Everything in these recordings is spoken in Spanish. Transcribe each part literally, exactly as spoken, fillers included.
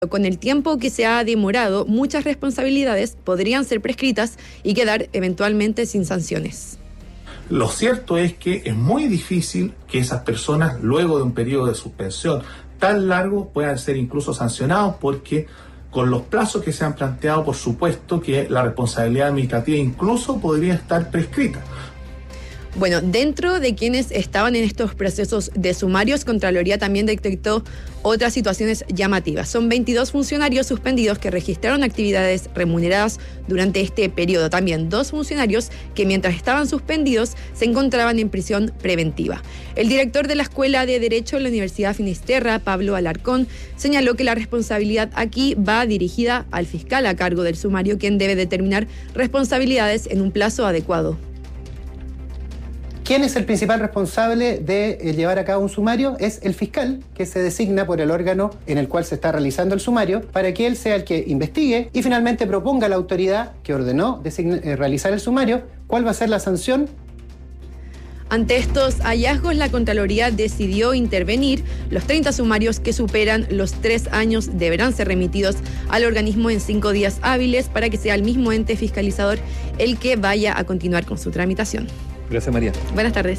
Con el tiempo que se ha demorado, muchas responsabilidades podrían ser prescritas y quedar eventualmente sin sanciones. Lo cierto es que es muy difícil que esas personas, luego de un periodo de suspensión tan largo, puedan ser incluso sancionados, porque con los plazos que se han planteado, por supuesto que la responsabilidad administrativa incluso podría estar prescrita. Bueno, dentro de quienes estaban en estos procesos de sumarios, Contraloría también detectó otras situaciones llamativas. Son veintidós funcionarios suspendidos que registraron actividades remuneradas durante este periodo. También dos funcionarios que mientras estaban suspendidos se encontraban en prisión preventiva. El director de la Escuela de Derecho de la Universidad Finisterra, Pablo Alarcón, señaló que la responsabilidad aquí va dirigida al fiscal a cargo del sumario, quien debe determinar responsabilidades en un plazo adecuado. ¿Quién es el principal responsable de eh, llevar a cabo un sumario? Es el fiscal, que se designa por el órgano en el cual se está realizando el sumario, para que él sea el que investigue y finalmente proponga a la autoridad que ordenó designa, eh, realizar el sumario cuál va a ser la sanción. Ante estos hallazgos, la Contraloría decidió intervenir. Los treinta sumarios que superan los tres años deberán ser remitidos al organismo en cinco días hábiles para que sea el mismo ente fiscalizador el que vaya a continuar con su tramitación. Gracias, María. Buenas tardes.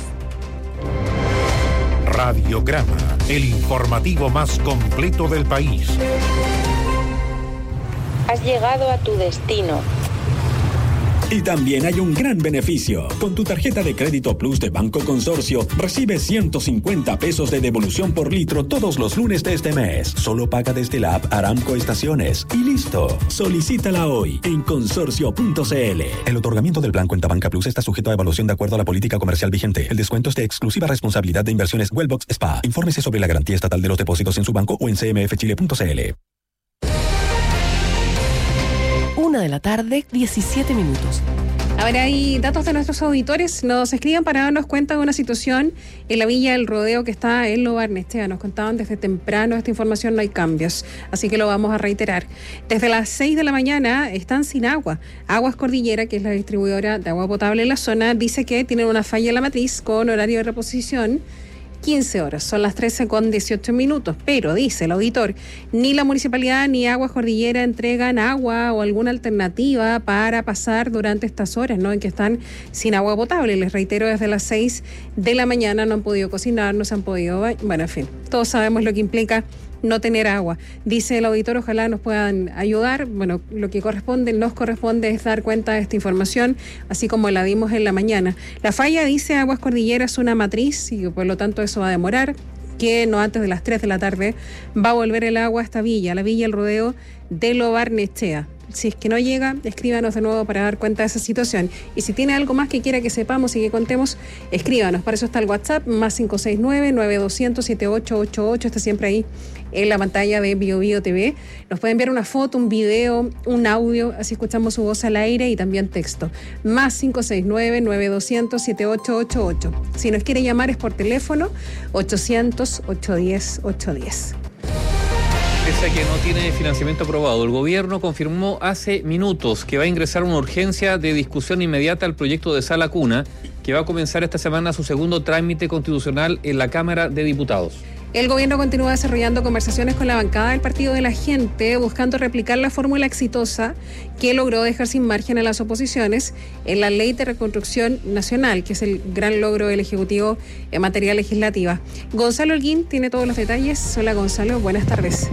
Radiograma, el informativo más completo del país. Has llegado a tu destino. Y también hay un gran beneficio. Con tu tarjeta de crédito Plus de Banco Consorcio, recibes ciento cincuenta pesos de devolución por litro todos los lunes de este mes. Solo paga desde la app Aramco Estaciones. Y listo. Solicítala hoy en consorcio punto c l. El otorgamiento del plan Cuenta Banca Plus está sujeto a evaluación de acuerdo a la política comercial vigente. El descuento es de exclusiva responsabilidad de Inversiones Wellbox S P A. Infórmese sobre la garantía estatal de los depósitos en su banco o en c m f chile punto c l. Una de la tarde, diecisiete minutos. Ahora hay datos de nuestros auditores. Nos escriban para darnos cuenta de una situación en la Villa del Rodeo que está en Lo Barnechea. Nos contaban desde temprano esta información, no hay cambios, así que lo vamos a reiterar. Desde las seis de la mañana están sin agua. Aguas Cordillera, que es la distribuidora de agua potable en la zona, dice que tienen una falla en la matriz con horario de reposición quince horas, son las trece con dieciocho minutos, pero dice el auditor, ni la municipalidad ni Aguas Cordillera entregan agua o alguna alternativa para pasar durante estas horas, ¿no?, en que están sin agua potable. Les reitero, desde las seis de la mañana no han podido cocinar, no se han podido bañar, bueno, en fin, todos sabemos lo que implica no tener agua. Dice el auditor, ojalá nos puedan ayudar. Bueno, lo que corresponde, nos corresponde es dar cuenta de esta información, así como la dimos en la mañana. La falla, dice Aguas Cordillera, es una matriz y por lo tanto eso va a demorar, que no antes de las tres de la tarde va a volver el agua a esta villa, la Villa El Rodeo de Lo Barnechea. Si es que no llega, escríbanos de nuevo para dar cuenta de esa situación. Y si tiene algo más que quiera que sepamos y que contemos, escríbanos. Para eso está el WhatsApp, más cinco seis nueve, nueve dos cero cero, siete ocho ocho ocho. Está siempre ahí en la pantalla de Bio Bio T V. Nos pueden enviar una foto, un video, un audio, así escuchamos su voz al aire, y también texto. Más cinco seis nueve, nueve dos cero cero, siete ocho ocho ocho. Si nos quiere llamar es por teléfono, ochocientos, ochocientos diez, ochocientos diez. Pese a que no tiene financiamiento aprobado, el gobierno confirmó hace minutos que va a ingresar una urgencia de discusión inmediata al proyecto de Sala Cuna, que va a comenzar esta semana su segundo trámite constitucional en la Cámara de Diputados. El gobierno continúa desarrollando conversaciones con la bancada del Partido de la Gente, buscando replicar la fórmula exitosa que logró dejar sin margen a las oposiciones en la Ley de Reconstrucción Nacional, que es el gran logro del Ejecutivo en materia legislativa. Gonzalo Holguín tiene todos los detalles. Hola, Gonzalo, buenas tardes.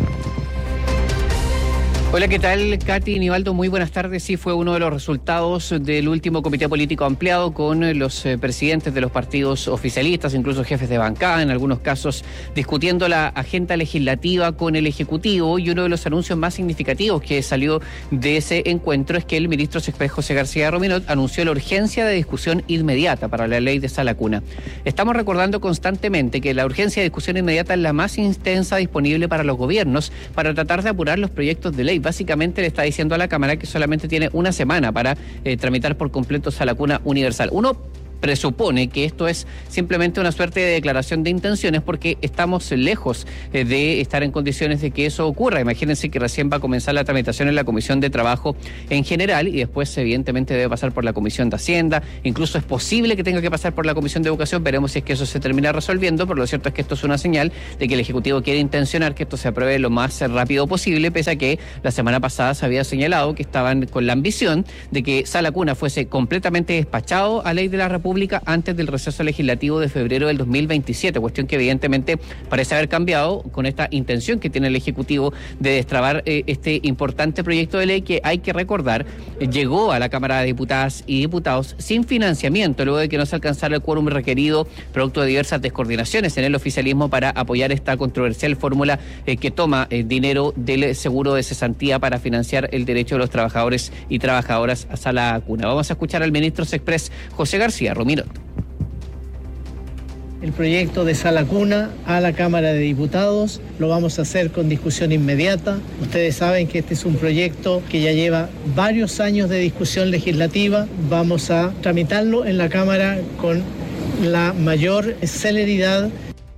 Hola, ¿qué tal, Katy y Nivaldo? Muy buenas tardes. Sí, fue uno de los resultados del último comité político ampliado con los eh, presidentes de los partidos oficialistas, incluso jefes de bancada, en algunos casos discutiendo la agenda legislativa con el Ejecutivo. Y uno de los anuncios más significativos que salió de ese encuentro es que el ministro José García Rominot anunció la urgencia de discusión inmediata para la ley de Sala Cuna. Estamos recordando constantemente que la urgencia de discusión inmediata es la más intensa disponible para los gobiernos para tratar de apurar los proyectos de ley. Básicamente le está diciendo a la Cámara que solamente tiene una semana para eh, tramitar por completo Sala Cuna universal. Uno presupone que esto es simplemente una suerte de declaración de intenciones porque estamos lejos eh, de estar en condiciones de que eso ocurra. Imagínense que recién va a comenzar la tramitación en la Comisión de Trabajo en general y después evidentemente debe pasar por la Comisión de Hacienda, incluso es posible que tenga que pasar por la Comisión de Educación, veremos si es que eso se termina resolviendo, pero lo cierto es que esto es una señal de que el Ejecutivo quiere intencionar que esto se apruebe lo más rápido posible, pese a que la semana pasada se había señalado que estaban con la ambición de que Sala Cuna fuese completamente despachado a ley de la República antes del receso legislativo de febrero del dos mil veintisiete, cuestión que evidentemente parece haber cambiado con esta intención que tiene el Ejecutivo de destrabar eh, este importante proyecto de ley que, hay que recordar, eh, llegó a la Cámara de Diputadas y Diputados sin financiamiento, luego de que no se alcanzara el quórum requerido, producto de diversas descoordinaciones en el oficialismo para apoyar esta controversial fórmula eh, que toma eh, dinero del seguro de cesantía para financiar el derecho de los trabajadores y trabajadoras a Sala Cuna. Vamos a escuchar al ministro Sexpress, José García Romirot. El proyecto de Sala Cuna a la Cámara de Diputados lo vamos a hacer con discusión inmediata. Ustedes saben que este es un proyecto que ya lleva varios años de discusión legislativa. Vamos a tramitarlo en la Cámara con la mayor celeridad.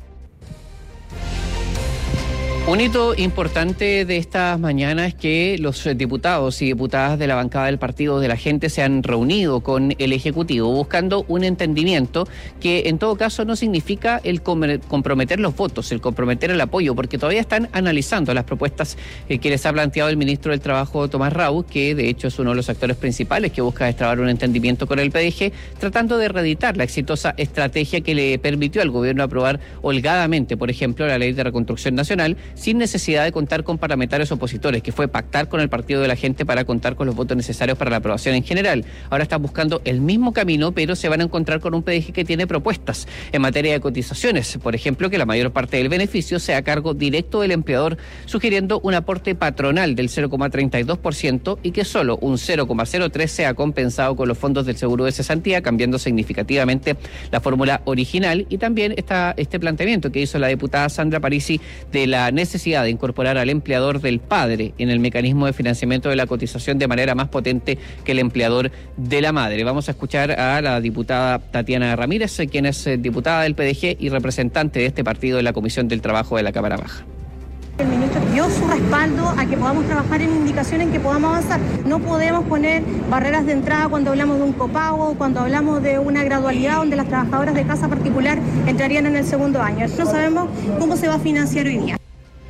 Un hito importante de estas mañanas es que los diputados y diputadas de la bancada del Partido de la Gente se han reunido con el Ejecutivo buscando un entendimiento que en todo caso no significa el comprometer los votos, el comprometer el apoyo, porque todavía están analizando las propuestas eh, que les ha planteado el ministro del Trabajo, Tomás Raúl, que de hecho es uno de los actores principales que busca destrabar un entendimiento con el P D G, tratando de reeditar la exitosa estrategia que le permitió al gobierno aprobar holgadamente, por ejemplo, la Ley de Reconstrucción Nacional, sin necesidad de contar con parlamentarios opositores, que fue pactar con el Partido de la Gente para contar con los votos necesarios para la aprobación en general. Ahora están buscando el mismo camino, pero se van a encontrar con un P D G que tiene propuestas en materia de cotizaciones. Por ejemplo, que la mayor parte del beneficio sea a cargo directo del empleador, sugiriendo un aporte patronal del cero coma treinta y dos por ciento y que solo un cero coma cero tres por ciento sea compensado con los fondos del seguro de cesantía, cambiando significativamente la fórmula original. Y también está este planteamiento que hizo la diputada Sandra Parisi de la necesidad de incorporar al empleador del padre en el mecanismo de financiamiento de la cotización de manera más potente que el empleador de la madre. Vamos a escuchar a la diputada Tatiana Ramírez, quien es diputada del P D G y representante de este partido en la Comisión del Trabajo de la Cámara Baja. El ministro dio su respaldo a que podamos trabajar en indicaciones en que podamos avanzar. No podemos poner barreras de entrada cuando hablamos de un copago, cuando hablamos de una gradualidad donde las trabajadoras de casa particular entrarían en el segundo año. No sabemos cómo se va a financiar hoy día.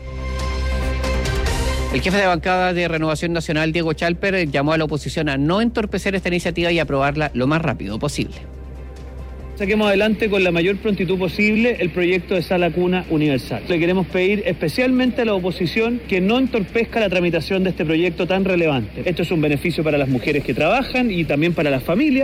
El jefe de bancada de Renovación Nacional, Diego Chalper, llamó a la oposición a no entorpecer esta iniciativa y aprobarla lo más rápido posible. Saquemos adelante con la mayor prontitud posible el proyecto de Sala Cuna Universal. Le queremos pedir especialmente a la oposición que no entorpezca la tramitación de este proyecto tan relevante. Esto es un beneficio para las mujeres que trabajan y también para las familias.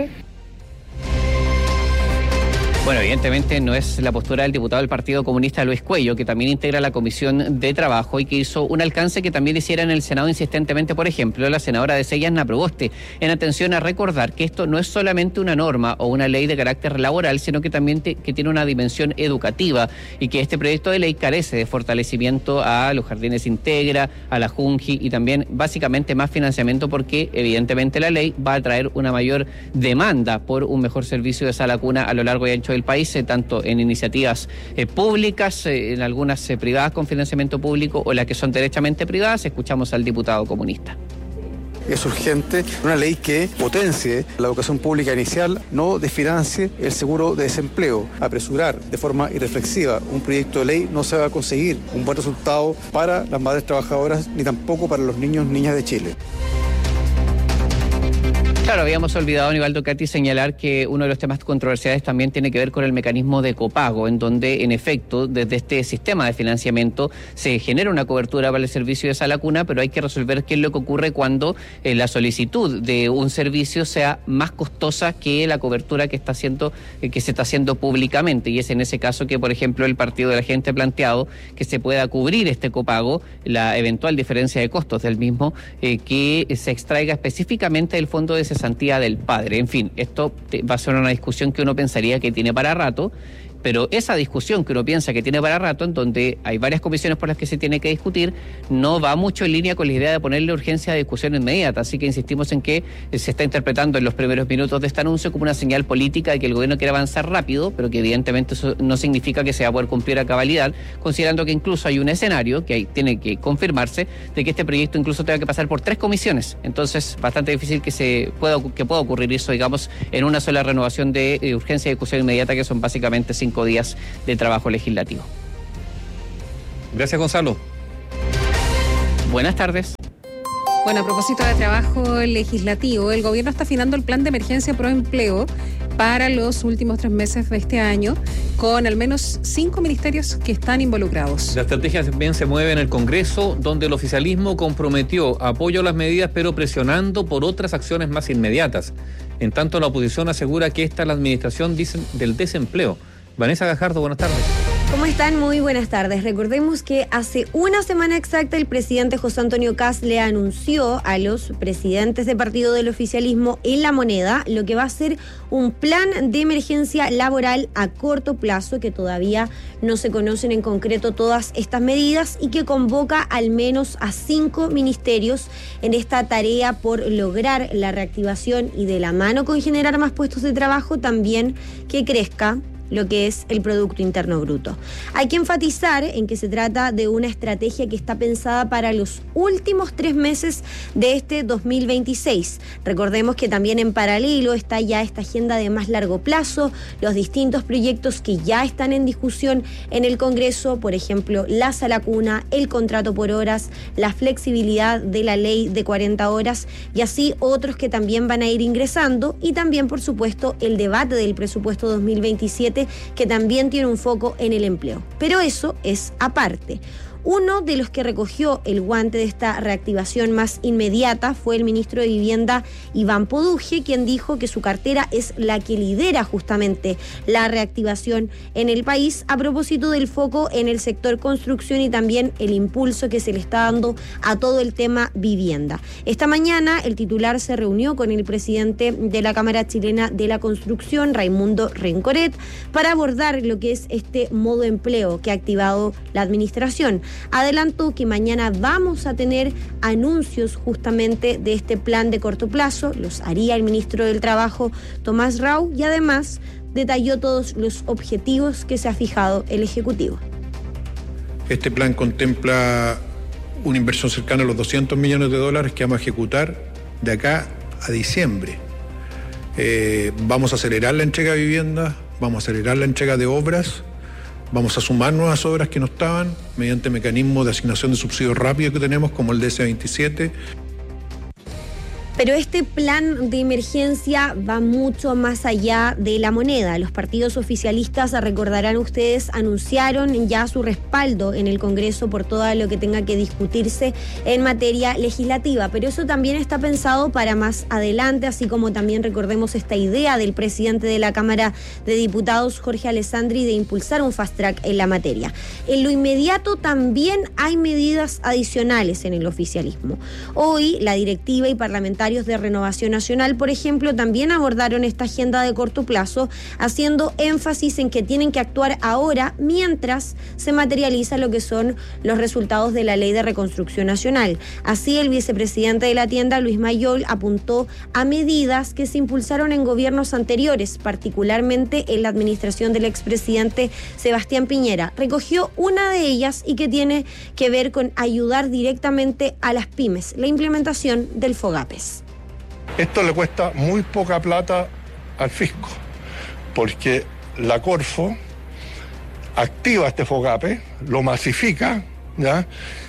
Bueno, evidentemente no es la postura del diputado del Partido Comunista Luis Cuello, que también integra la Comisión de Trabajo y que hizo un alcance que también hiciera en el Senado insistentemente, por ejemplo, la senadora de Yasna Proboste, en atención a recordar que esto no es solamente una norma o una ley de carácter laboral, sino que también te, que tiene una dimensión educativa y que este proyecto de ley carece de fortalecimiento a los jardines Integra, a la Junji y también básicamente más financiamiento porque evidentemente la ley va a traer una mayor demanda por un mejor servicio de Sala Cuna a lo largo y ancho del país, eh, tanto en iniciativas eh, públicas, eh, en algunas eh, privadas con financiamiento público o las que son derechamente privadas. Escuchamos al diputado comunista. Es urgente una ley que potencie la educación pública inicial, no desfinancie el seguro de desempleo. Apresurar de forma irreflexiva un proyecto de ley no se va a conseguir un buen resultado para las madres trabajadoras ni tampoco para los niños y niñas de Chile. Claro, habíamos olvidado, Nivaldo Cati, señalar que uno de los temas controversiales también tiene que ver con el mecanismo de copago, en donde, en efecto, desde este sistema de financiamiento se genera una cobertura para el servicio de Sala Cuna, pero hay que resolver qué es lo que ocurre cuando eh, la solicitud de un servicio sea más costosa que la cobertura que está haciendo, eh, que se está haciendo públicamente. Y es en ese caso que, por ejemplo, el Partido de la Gente ha planteado que se pueda cubrir este copago, la eventual diferencia de costos del mismo, eh, que se extraiga específicamente del fondo de cesantía del padre. En fin, esto va a ser una discusión que uno pensaría que tiene para rato, Pero esa discusión que uno piensa que tiene para rato, en donde hay varias comisiones por las que se tiene que discutir, no va mucho en línea con la idea de ponerle urgencia de discusión inmediata. Así que insistimos en que se está interpretando en los primeros minutos de este anuncio como una señal política de que el gobierno quiere avanzar rápido, pero que evidentemente eso no significa que se va a poder cumplir a cabalidad, considerando que incluso hay un escenario que hay, tiene que confirmarse de que este proyecto incluso tenga que pasar por tres comisiones. Entonces, bastante difícil que se pueda que pueda ocurrir eso, digamos, en una sola renovación de eh, urgencia de discusión inmediata, que son básicamente cinco días de trabajo legislativo. Gracias, Gonzalo. Buenas tardes. Bueno, a propósito de trabajo legislativo, el gobierno está afinando el plan de emergencia pro empleo para los últimos tres meses de este año, con al menos cinco ministerios que están involucrados. La estrategia también se mueve en el Congreso, donde el oficialismo comprometió apoyo a las medidas, pero presionando por otras acciones más inmediatas. En tanto, la oposición asegura que esta es la administración del desempleo. Vanessa Gajardo, buenas tardes. ¿Cómo están? Muy buenas tardes. Recordemos que hace una semana exacta el presidente José Antonio Kast le anunció a los presidentes de partido del oficialismo en La Moneda lo que va a ser un plan de emergencia laboral a corto plazo, que todavía no se conocen en concreto todas estas medidas y que convoca al menos a cinco ministerios en esta tarea por lograr la reactivación y, de la mano con generar más puestos de trabajo, también que crezca lo que es el Producto Interno Bruto. Hay que enfatizar en que se trata de una estrategia que está pensada para los últimos tres meses de este dos mil veintiséis. Recordemos que también en paralelo está ya esta agenda de más largo plazo, los distintos proyectos que ya están en discusión en el Congreso, por ejemplo, la sala cuna, el contrato por horas, la flexibilidad de la ley de cuarenta horas y así otros que también van a ir ingresando, y también, por supuesto, el debate del presupuesto dos mil veintisiete, que también tiene un foco en el empleo. Pero eso es aparte. Uno de los que recogió el guante de esta reactivación más inmediata fue el ministro de Vivienda, Iván Poduje, quien dijo que su cartera es la que lidera justamente la reactivación en el país, a propósito del foco en el sector construcción y también el impulso que se le está dando a todo el tema vivienda. Esta mañana el titular se reunió con el presidente de la Cámara Chilena de la Construcción, Raimundo Rencoret, para abordar lo que es este modo empleo que ha activado la administración. Adelantó que mañana vamos a tener anuncios justamente de este plan de corto plazo, los haría el ministro del Trabajo, Tomás Rau, y además detalló todos los objetivos que se ha fijado el Ejecutivo. Este plan contempla una inversión cercana a los doscientos millones de dólares que vamos a ejecutar de acá a diciembre. Eh, vamos a acelerar la entrega de viviendas, vamos a acelerar la entrega de obras. Vamos a sumar nuevas obras que no estaban mediante mecanismos de asignación de subsidios rápidos que tenemos, como el D S veintisiete. Pero este plan de emergencia va mucho más allá de La Moneda. Los partidos oficialistas, recordarán ustedes, anunciaron ya su respaldo en el Congreso por todo lo que tenga que discutirse en materia legislativa. Pero eso también está pensado para más adelante, así como también recordemos esta idea del presidente de la Cámara de Diputados, Jorge Alessandri, de impulsar un fast track en la materia. En lo inmediato también hay medidas adicionales en el oficialismo. Hoy la directiva y parlamentarios de Renovación Nacional, por ejemplo, también abordaron esta agenda de corto plazo, haciendo énfasis en que tienen que actuar ahora mientras se materializa lo que son los resultados de la Ley de Reconstrucción Nacional. Así, el vicepresidente de la tienda, Luis Mayol, apuntó a medidas que se impulsaron en gobiernos anteriores, particularmente en la administración del expresidente Sebastián Piñera. Recogió una de ellas y que tiene que ver con ayudar directamente a las pymes, la implementación del FOGAPES. Esto le cuesta muy poca plata al fisco, porque la Corfo activa este FOGAPE, lo masifica, ¿ya?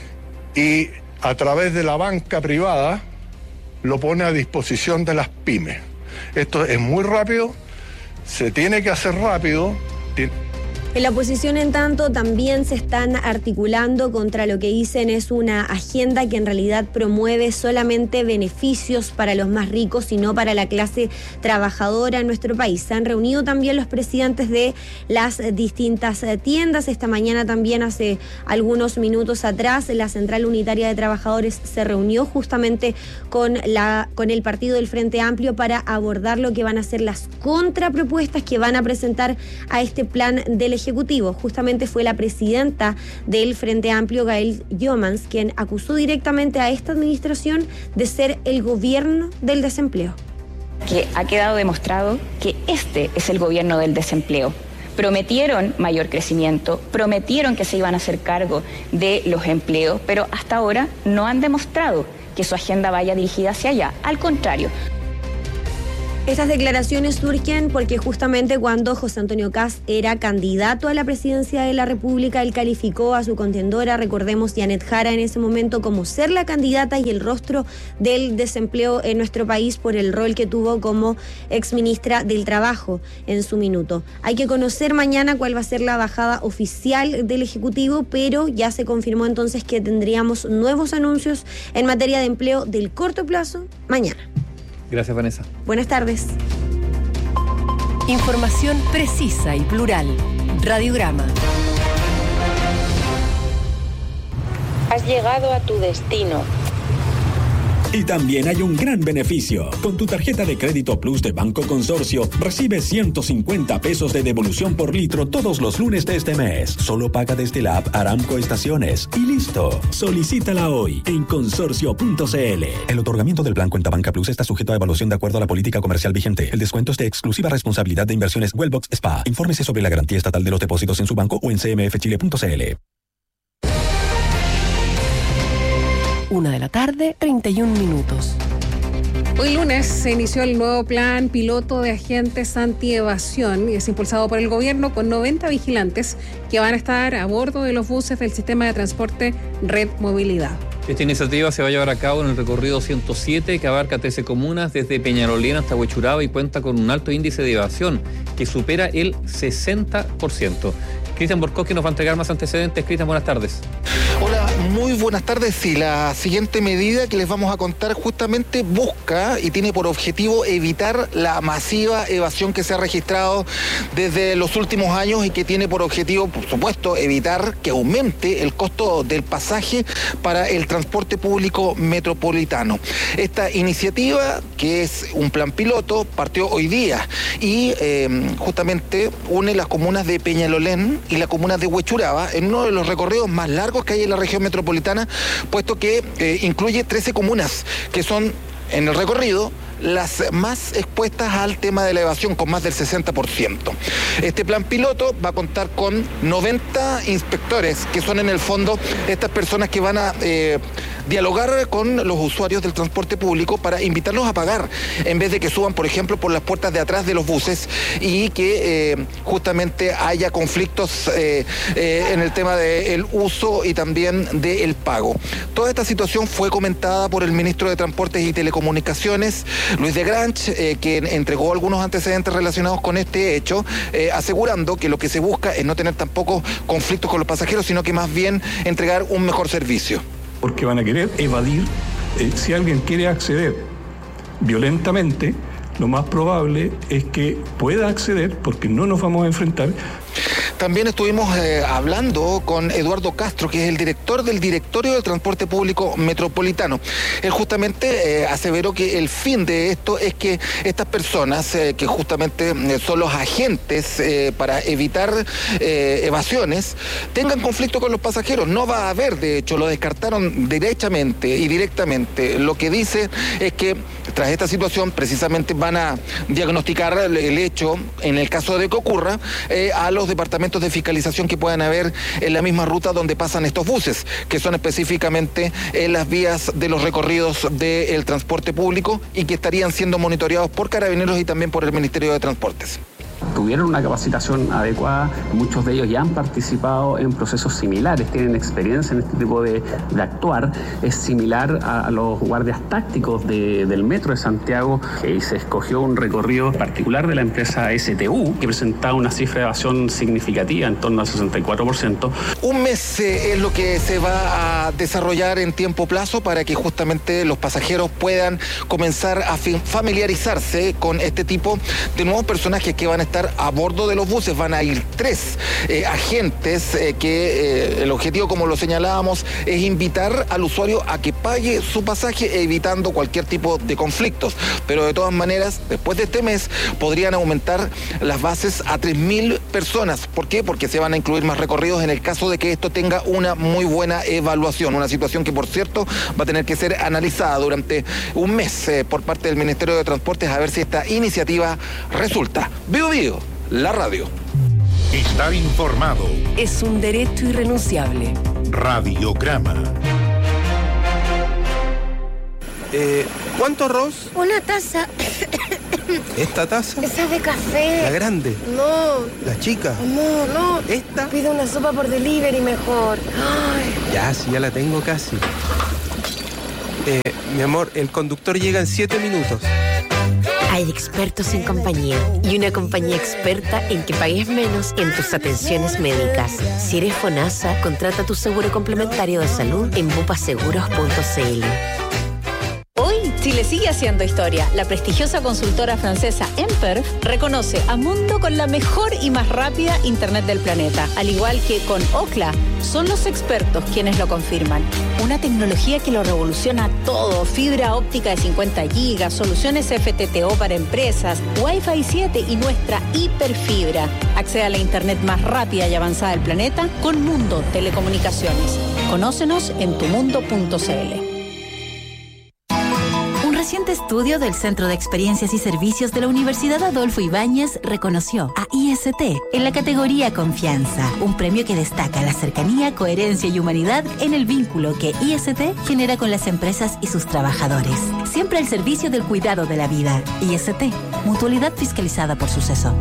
Y a través de la banca privada lo pone a disposición de las pymes. Esto es muy rápido, se tiene que hacer rápido. En la oposición, en tanto, también se están articulando contra lo que dicen es una agenda que en realidad promueve solamente beneficios para los más ricos y no para la clase trabajadora en nuestro país. Se han reunido también los presidentes de las distintas tiendas. Esta mañana también, hace algunos minutos atrás, la Central Unitaria de Trabajadores se reunió justamente con, la, con el partido del Frente Amplio para abordar lo que van a ser las contrapropuestas que van a presentar a este plan del Ejecutivo. Justamente fue la presidenta del Frente Amplio, Gael Jomans, quien acusó directamente a esta administración de ser el gobierno del desempleo. Que ha quedado demostrado que este es el gobierno del desempleo. Prometieron mayor crecimiento, prometieron que se iban a hacer cargo de los empleos, pero hasta ahora no han demostrado que su agenda vaya dirigida hacia allá. Al contrario. Estas declaraciones surgen porque justamente cuando José Antonio Kast era candidato a la presidencia de la República, él calificó a su contendora, recordemos, Janet Jara, en ese momento como ser la candidata y el rostro del desempleo en nuestro país por el rol que tuvo como exministra del Trabajo en su minuto. Hay que conocer mañana cuál va a ser la bajada oficial del Ejecutivo, pero ya se confirmó entonces que tendríamos nuevos anuncios en materia de empleo del corto plazo mañana. Gracias, Vanessa. Buenas tardes. Información precisa y plural. Radiograma. Has llegado a tu destino. Y también hay un gran beneficio. Con tu tarjeta de crédito Plus de Banco Consorcio, recibes ciento cincuenta pesos de devolución por litro todos los lunes de este mes. Solo paga desde la app Aramco Estaciones. Y listo. Solicítala hoy en consorcio punto c l. El otorgamiento del plan Cuenta Banca Plus está sujeto a evaluación de acuerdo a la política comercial vigente. El descuento es de exclusiva responsabilidad de Inversiones Wellbox Spa. Infórmese sobre la garantía estatal de los depósitos en su banco o en c m f chile punto c l. Una de la tarde, treinta y un minutos. Hoy lunes se inició el nuevo plan piloto de agentes antievasión y es impulsado por el gobierno con noventa vigilantes que van a estar a bordo de los buses del sistema de transporte Red Movilidad. Esta iniciativa se va a llevar a cabo en el recorrido ciento siete, que abarca trece comunas desde Peñalolén hasta Huechuraba y cuenta con un alto índice de evasión que supera el sesenta por ciento. Cristian Borkowski nos va a entregar más antecedentes. Cristian, buenas tardes. Hola, muy buenas tardes. Sí, la siguiente medida que les vamos a contar justamente busca y tiene por objetivo evitar la masiva evasión que se ha registrado desde los últimos años y que tiene por objetivo, por supuesto, evitar que aumente el costo del pasaje para el transporte público metropolitano. Esta iniciativa, que es un plan piloto, partió hoy día y eh, justamente une las comunas de Peñalolén y la comuna de Huechuraba en uno de los recorridos más largos que hay en la región metropolitana, puesto que eh, incluye trece comunas que son en el recorrido las más expuestas al tema de la evasión, con más del sesenta por ciento. Este plan piloto va a contar con noventa inspectores, que son en el fondo estas personas que van a eh, dialogar con los usuarios del transporte público para invitarlos a pagar, en vez de que suban, por ejemplo, por las puertas de atrás de los buses y que eh, justamente haya conflictos eh, eh, en el tema del uso y también del pago. Toda esta situación fue comentada por el ministro de Transportes y Telecomunicaciones, Luis de Granch, eh, quien entregó algunos antecedentes relacionados con este hecho, eh, asegurando que lo que se busca es no tener tampoco conflictos con los pasajeros, sino que más bien entregar un mejor servicio. Porque van a querer evadir, eh, si alguien quiere acceder violentamente, lo más probable es que pueda acceder, porque no nos vamos a enfrentar. También estuvimos eh, hablando con Eduardo Castro, que es el director del Directorio del Transporte Público Metropolitano. Él justamente eh, aseveró que el fin de esto es que estas personas, eh, que justamente eh, son los agentes eh, para evitar eh, evasiones, tengan conflicto con los pasajeros. No va a haber, de hecho, lo descartaron derechamente y directamente. Lo que dice es que tras esta situación precisamente van a diagnosticar el, el hecho, en el caso de que ocurra, eh, a los departamentos de fiscalización que puedan haber en la misma ruta donde pasan estos buses, que son específicamente en las vías de los recorridos del transporte público y que estarían siendo monitoreados por Carabineros y también por el Ministerio de Transportes. tuvieron una capacitación adecuada, muchos de ellos ya han participado en procesos similares, tienen experiencia en este tipo de, de actuar. Es similar a, a los guardias tácticos de, del Metro de Santiago, y se escogió un recorrido particular de la empresa S T U, que presentaba una cifra de evasión significativa, en torno al sesenta y cuatro por ciento. Un mes eh, es lo que se va a desarrollar en tiempo plazo para que justamente los pasajeros puedan comenzar a familiarizarse con este tipo de nuevos personajes que van a estar a bordo de los buses. Van a ir tres eh, agentes eh, que eh, el objetivo, como lo señalábamos, es invitar al usuario a que pague su pasaje, evitando cualquier tipo de conflictos. Pero de todas maneras, después de este mes podrían aumentar las bases a tres mil personas. ¿Por qué? Porque se van a incluir más recorridos en el caso de que esto tenga una muy buena evaluación. Una situación que, por cierto, va a tener que ser analizada durante un mes eh, por parte del Ministerio de Transportes, a ver si esta iniciativa resulta. Bio Bio, la radio. Estar informado es un derecho irrenunciable. Radiograma. Eh, ¿Cuánto arroz? Una taza. ¿Esta taza? Esa es de café. ¿La grande? No. ¿La chica? No, no. ¿Esta? Pido una sopa por delivery mejor. Ay. Ya, sí, ya la tengo casi. Eh, mi amor, el conductor llega en siete minutos. Hay expertos en compañía y una compañía experta en que pagues menos en tus atenciones médicas. Si eres FONASA, contrata tu seguro complementario de salud en bupaseguros punto c l. Hoy, Chile sigue haciendo historia. La prestigiosa consultora francesa Emperf reconoce a Mundo con la mejor y más rápida Internet del planeta. Al igual que con Ookla, son los expertos quienes lo confirman. Una tecnología que lo revoluciona todo. Fibra óptica de cincuenta gigas, soluciones F T T O para empresas, Wi-Fi siete y nuestra hiperfibra. Accede a la Internet más rápida y avanzada del planeta con Mundo Telecomunicaciones. Conócenos en tumundo punto c l. Un reciente estudio del Centro de Experiencias y Servicios de la Universidad Adolfo Ibáñez reconoció a I S T en la categoría Confianza, un premio que destaca la cercanía, coherencia y humanidad en el vínculo que I S T genera con las empresas y sus trabajadores. Siempre al servicio del cuidado de la vida. I S T, mutualidad fiscalizada por Suceso.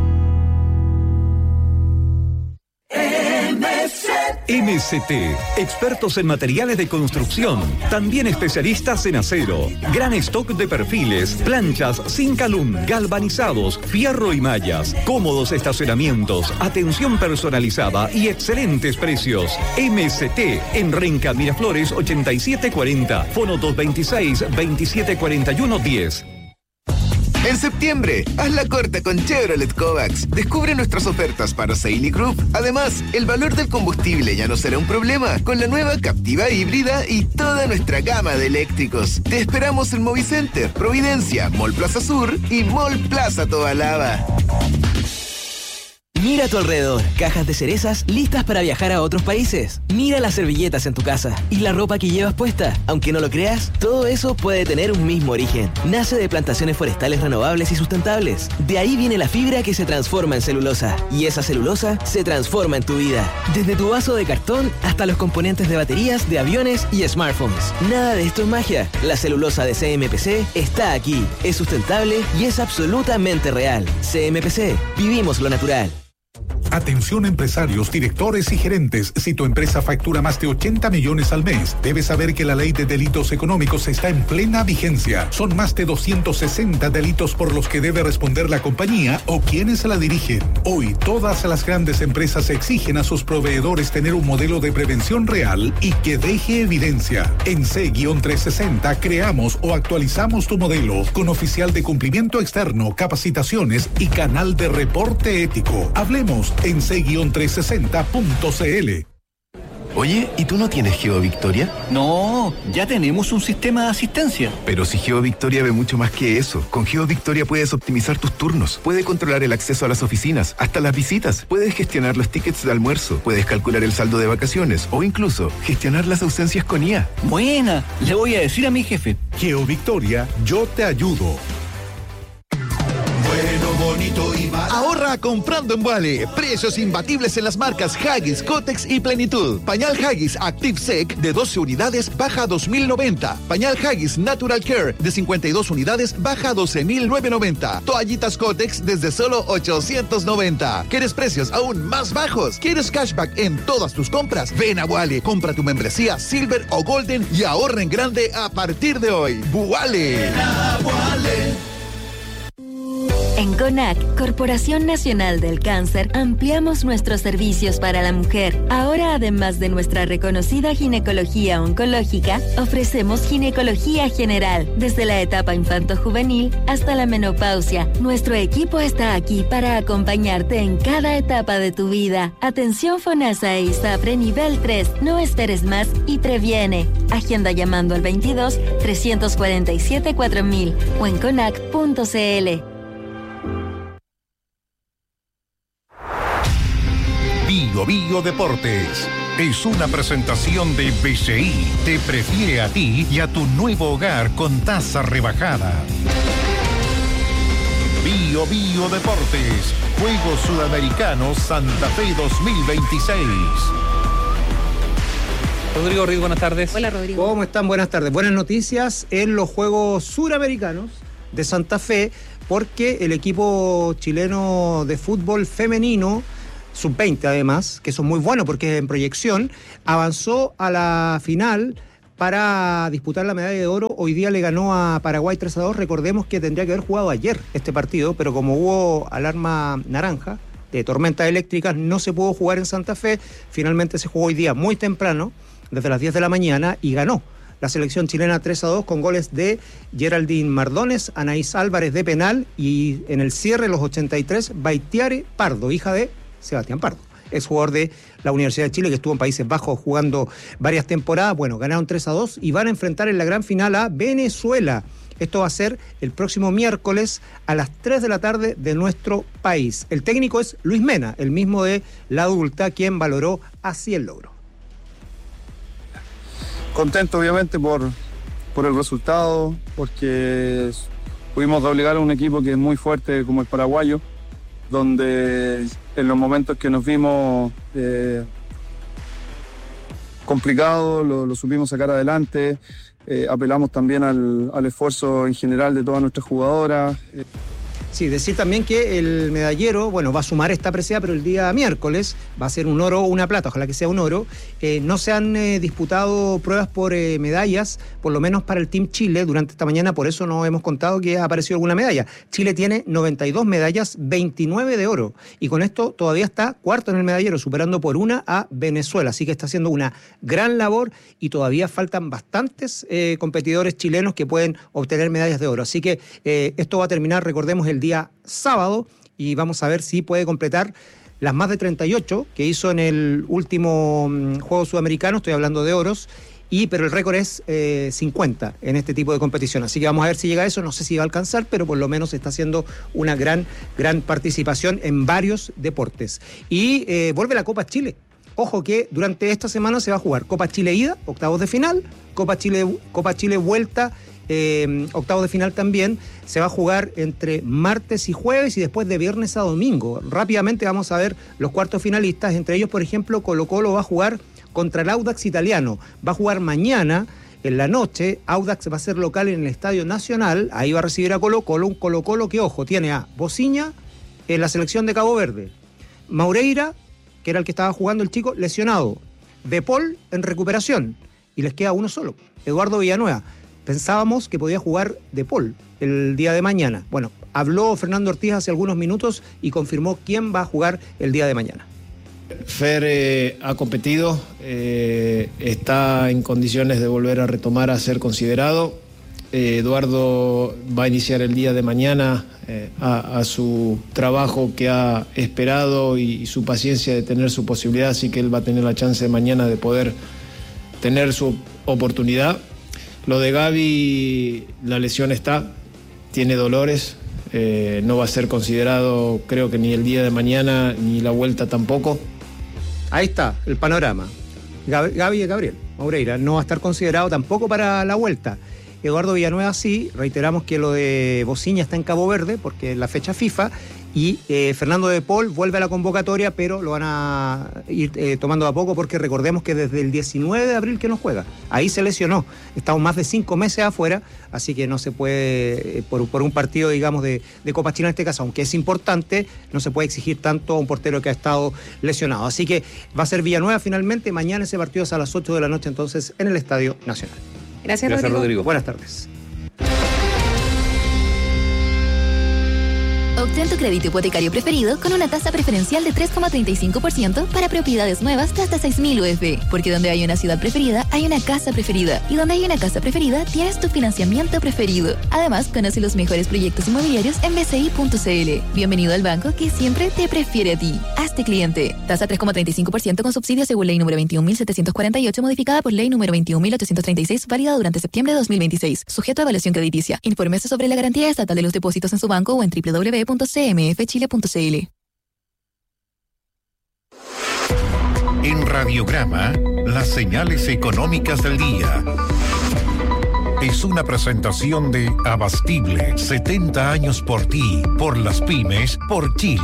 M S T, expertos en materiales de construcción, también especialistas en acero, gran stock de perfiles, planchas, Zinc-Alum, galvanizados, fierro y mallas, cómodos estacionamientos, atención personalizada y excelentes precios. M S T en Renca Miraflores ochenta y siete cuarenta, fono dos veintiséis, veintisiete cuarenta y uno diez. En septiembre, haz la corta con Chevrolet Kovacs. Descubre nuestras ofertas para Seily Group. Además, el valor del combustible ya no será un problema con la nueva Captiva híbrida y toda nuestra gama de eléctricos. Te esperamos en Movicenter, Providencia, Mall Plaza Sur y Mall Plaza Tobalaba. Mira a tu alrededor, cajas de cerezas listas para viajar a otros países. Mira las servilletas en tu casa y la ropa que llevas puesta. Aunque no lo creas, todo eso puede tener un mismo origen. Nace de plantaciones forestales renovables y sustentables. De ahí viene la fibra que se transforma en celulosa. Y esa celulosa se transforma en tu vida. Desde tu vaso de cartón hasta los componentes de baterías, de aviones y smartphones. Nada de esto es magia. La celulosa de C M P C está aquí. Es sustentable y es absolutamente real. C M P C. Vivimos lo natural. Atención empresarios, directores y gerentes. Si tu empresa factura más de ochenta millones al mes, debes saber que la ley de delitos económicos está en plena vigencia. Son más de doscientos sesenta delitos por los que debe responder la compañía o quienes la dirigen. Hoy, todas las grandes empresas exigen a sus proveedores tener un modelo de prevención real y que deje evidencia. En C trescientos sesenta creamos o actualizamos tu modelo con oficial de cumplimiento externo, capacitaciones y canal de reporte ético. Hablemos en C trescientos sesenta punto c l. Oye, ¿y tú no tienes GeoVictoria? No, ya tenemos un sistema de asistencia. Pero si GeoVictoria ve mucho más que eso. Con GeoVictoria puedes optimizar tus turnos, puedes controlar el acceso a las oficinas, hasta las visitas, puedes gestionar los tickets de almuerzo, puedes calcular el saldo de vacaciones o incluso gestionar las ausencias con I A. Buena, le voy a decir a mi jefe. GeoVictoria, yo te ayudo. Bueno, bonito y barato. Ahorra comprando en Wally. Precios imbatibles en las marcas Huggies, Kotex y Plenitud. Pañal Huggies Active Sec de doce unidades baja a dos mil noventa. Pañal Huggies Natural Care de cincuenta y dos unidades baja a doce mil novecientos noventa. Toallitas Kotex desde solo ochocientos noventa. ¿Quieres precios aún más bajos? ¿Quieres cashback en todas tus compras? Ven a Wally, compra tu membresía Silver o Golden y ahorra en grande a partir de hoy. Wally. En CONAC, Corporación Nacional del Cáncer, ampliamos nuestros servicios para la mujer. Ahora, además de nuestra reconocida ginecología oncológica, ofrecemos ginecología general, desde la etapa infanto-juvenil hasta la menopausia. Nuestro equipo está aquí para acompañarte en cada etapa de tu vida. Atención FONASA e ISAPRE nivel tres. No esperes más y previene. Agenda llamando al veintidós, trescientos cuarenta y siete, cuatro mil o en conac punto c l. Bio Bio Deportes es una presentación de B C I. Te prefiere a ti y a tu nuevo hogar con tasa rebajada. Bio Bio Deportes, Juegos Sudamericanos Santa Fe dos mil veintiséis. Rodrigo Riz, buenas tardes. Hola, Rodrigo. ¿Cómo están? Buenas tardes. Buenas noticias en los Juegos Suramericanos de Santa Fe, porque el equipo chileno de fútbol femenino sub veinte además, que son muy buenos porque es en proyección, avanzó a la final para disputar la medalla de oro. Hoy día le ganó a Paraguay tres a dos. Recordemos que tendría que haber jugado ayer este partido, pero como hubo alarma naranja de tormentas eléctricas, no se pudo jugar en Santa Fe. Finalmente se jugó hoy día muy temprano, desde las diez de la mañana, y ganó la selección chilena tres a dos con goles de Geraldine Mardones, Anaís Álvarez de penal y en el cierre, los ochenta y tres, Baitiare Pardo, hija de Sebastián Pardo, ex jugador de la Universidad de Chile, que estuvo en Países Bajos jugando varias temporadas. Bueno, ganaron tres a dos y van a enfrentar en la gran final a Venezuela. Esto va a ser el próximo miércoles a las tres de la tarde de nuestro país. El técnico es Luis Mena, el mismo de la adulta, quien valoró así el logro. Contento obviamente por, por el resultado, porque pudimos doblegar a un equipo que es muy fuerte como el paraguayo, donde en los momentos que nos vimos eh, complicados lo, lo supimos sacar adelante. Eh, apelamos también al, al esfuerzo en general de todas nuestras jugadoras. Eh. Sí, decir también que el medallero, bueno, va a sumar esta presea, pero el día miércoles va a ser un oro o una plata, ojalá que sea un oro. Eh, no se han eh, disputado pruebas por eh, medallas, por lo menos para el Team Chile durante esta mañana, por eso no hemos contado que ha aparecido alguna medalla. Chile tiene noventa y dos medallas, veintinueve de oro, y con esto todavía está cuarto en el medallero, superando por una a Venezuela, así que está haciendo una gran labor y todavía faltan bastantes eh, competidores chilenos que pueden obtener medallas de oro. Así que eh, esto va a terminar, recordemos, el día sábado, y vamos a ver si puede completar las más de treinta y ocho que hizo en el último um, Juego Sudamericano. Estoy hablando de oros, y pero el récord es eh, cincuenta en este tipo de competición, así que vamos a ver si llega a eso. No sé si va a alcanzar, pero por lo menos está haciendo una gran, gran participación en varios deportes. Y eh, vuelve la Copa Chile. Ojo que durante esta semana se va a jugar Copa Chile ida, octavos de final, Copa Chile, Copa Chile vuelta, Eh, octavos de final también. Se va a jugar entre martes y jueves y después de viernes a domingo. Rápidamente vamos a ver los cuartos finalistas. Entre ellos, por ejemplo, Colo Colo va a jugar contra el Audax italiano. Va a jugar mañana en la noche. Audax va a ser local en el Estadio Nacional. Ahí va a recibir a Colo Colo. Un Colo Colo que, ojo, tiene a Bociña en la selección de Cabo Verde, Maureira, que era el que estaba jugando el chico, lesionado, De Paul en recuperación, y les queda uno solo, Eduardo Villanueva. Pensábamos que podía jugar De Paul el día de mañana. Bueno, habló Fernando Ortiz hace algunos minutos y confirmó quién va a jugar el día de mañana. Fer eh, ha competido, eh, está en condiciones de volver a retomar a ser considerado. Eh, Eduardo va a iniciar el día de mañana eh, a, a su trabajo que ha esperado y, y su paciencia de tener su posibilidad, así que él va a tener la chance de mañana de poder tener su oportunidad. Lo de Gaby, la lesión está, tiene dolores, eh, no va a ser considerado, creo que ni el día de mañana ni la vuelta tampoco. Ahí está el panorama. Gaby y Gabriel Maureira no va a estar considerado tampoco para la vuelta. Eduardo Villanueva sí, reiteramos que lo de Bociña está en Cabo Verde, porque es la fecha FIFA, y eh, Fernando de Paul vuelve a la convocatoria, pero lo van a ir eh, tomando de a poco, porque recordemos que desde el diecinueve de abril que no juega, ahí se lesionó, estamos más de cinco meses afuera, así que no se puede, eh, por, por un partido, digamos, de, de Copa China en este caso, aunque es importante, no se puede exigir tanto a un portero que ha estado lesionado, así que va a ser Villanueva finalmente. Mañana ese partido es a las ocho de la noche entonces en el Estadio Nacional. Gracias, Gracias Rodrigo. Rodrigo. Buenas tardes. Obtén tu crédito hipotecario preferido con una tasa preferencial de tres coma treinta y cinco por ciento para propiedades nuevas de hasta seis mil U F. Porque donde hay una ciudad preferida, hay una casa preferida. Y donde hay una casa preferida, tienes tu financiamiento preferido. Además, conoce los mejores proyectos inmobiliarios en b c i punto c l. Bienvenido al banco que siempre te prefiere a ti. Hazte cliente. Tasa tres coma treinta y cinco por ciento con subsidio según ley número veintiún mil setecientos cuarenta y ocho, modificada por ley número veintiún mil ochocientos treinta y seis, válida durante septiembre de dos mil veintiséis. Sujeto a evaluación crediticia. Infórmese sobre la garantía estatal de los depósitos en su banco o en w w w punto c m f chile punto c l. En Radiograma, las señales económicas del día. Es una presentación de Abastible, setenta años por ti, por las pymes, por Chile.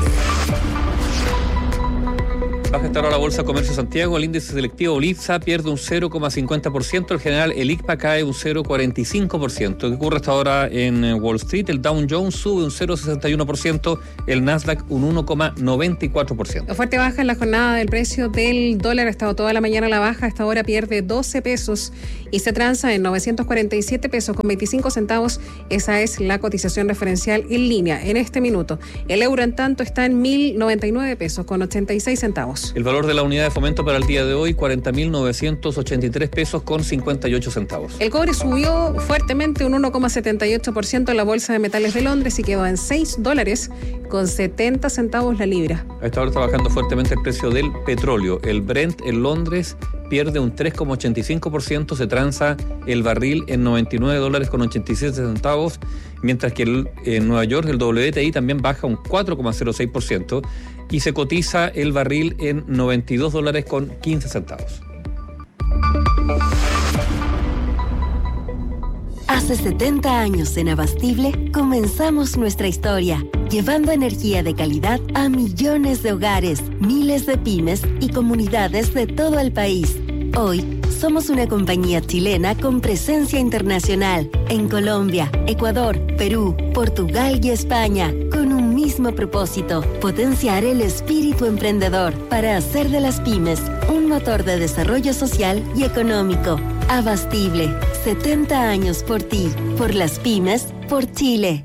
Baja esta hora la Bolsa Comercio Santiago, el índice selectivo Lipsa pierde un cero coma cincuenta por ciento, el general el I C P A cae un cero coma cuarenta y cinco por ciento. ¿Qué ocurre hasta ahora en Wall Street? El Dow Jones sube un cero coma sesenta y uno por ciento, el Nasdaq un uno coma noventa y cuatro por ciento. Fuerte baja en la jornada del precio del dólar, ha estado toda la mañana a la baja, hasta ahora pierde doce pesos y se transa en novecientos cuarenta y siete pesos con veinticinco centavos. Esa es la cotización referencial en línea en este minuto. El euro, en tanto, está en mil noventa y nueve pesos con ochenta y seis centavos. El valor de la unidad de fomento para el día de hoy, cuarenta mil novecientos ochenta y tres pesos con cincuenta y ocho centavos. El cobre subió fuertemente un uno coma setenta y ocho por ciento en la Bolsa de Metales de Londres y quedó en seis dólares con setenta centavos la libra. A esta hora está bajando fuertemente el precio del petróleo. El Brent en Londres pierde un tres coma ochenta y cinco por ciento, se transa el barril en noventa y nueve dólares con ochenta y siete centavos, mientras que el, en Nueva York el W T I también baja un cuatro coma cero seis por ciento y se cotiza el barril en noventa y dos dólares con quince centavos. Hace setenta años en Abastible comenzamos nuestra historia, llevando energía de calidad a millones de hogares, miles de pymes y comunidades de todo el país. Hoy somos una compañía chilena con presencia internacional en Colombia, Ecuador, Perú, Portugal y España, con un mismo propósito: potenciar el espíritu emprendedor para hacer de las pymes un motor de desarrollo social y económico. Abastible, setenta años por ti, por las pymes, por Chile.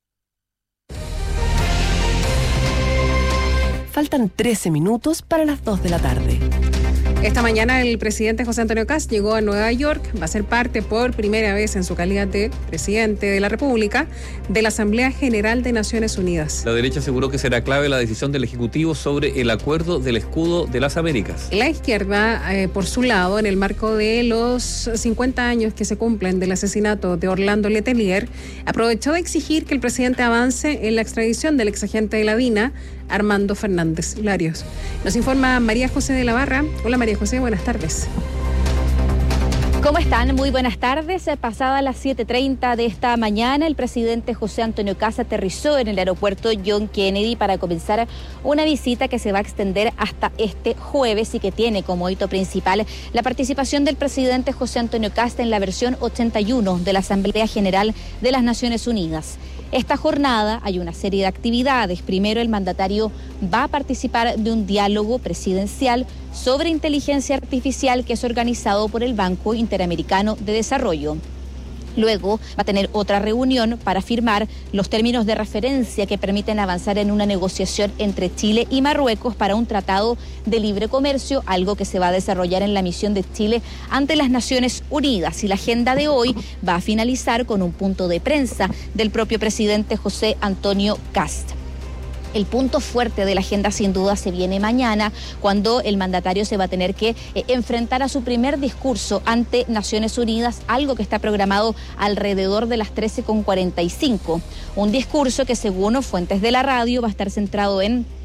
Faltan trece minutos para las dos de la tarde. Esta mañana el presidente José Antonio Kast llegó a Nueva York, va a ser parte por primera vez en su calidad de presidente de la República de la Asamblea General de Naciones Unidas. La derecha aseguró que será clave la decisión del Ejecutivo sobre el acuerdo del escudo de las Américas. La izquierda, eh, por su lado, en el marco de los cincuenta años que se cumplen del asesinato de Orlando Letelier, aprovechó de exigir que el presidente avance en la extradición del exagente de la DINA, Armando Fernández Larios. Nos informa María José de la Barra. Hola María José, buenas tardes. ¿Cómo están? Muy buenas tardes. Pasada las siete treinta de esta mañana, el presidente José Antonio Kast aterrizó en el aeropuerto John Kennedy para comenzar una visita que se va a extender hasta este jueves y que tiene como hito principal la participación del presidente José Antonio Kast en la versión ochenta y uno de la Asamblea General de las Naciones Unidas. Esta jornada hay una serie de actividades. Primero, el mandatario va a participar de un diálogo presidencial sobre inteligencia artificial que es organizado por el Banco Interamericano de Desarrollo. Luego va a tener otra reunión para firmar los términos de referencia que permiten avanzar en una negociación entre Chile y Marruecos para un tratado de libre comercio, algo que se va a desarrollar en la misión de Chile ante las Naciones Unidas. Y la agenda de hoy va a finalizar con un punto de prensa del propio presidente José Antonio Kast. El punto fuerte de la agenda sin duda se viene mañana, cuando el mandatario se va a tener que eh, enfrentar a su primer discurso ante Naciones Unidas, algo que está programado alrededor de las trece con cuarenta y cinco. Un discurso que, según fuentes de la radio, va a estar centrado en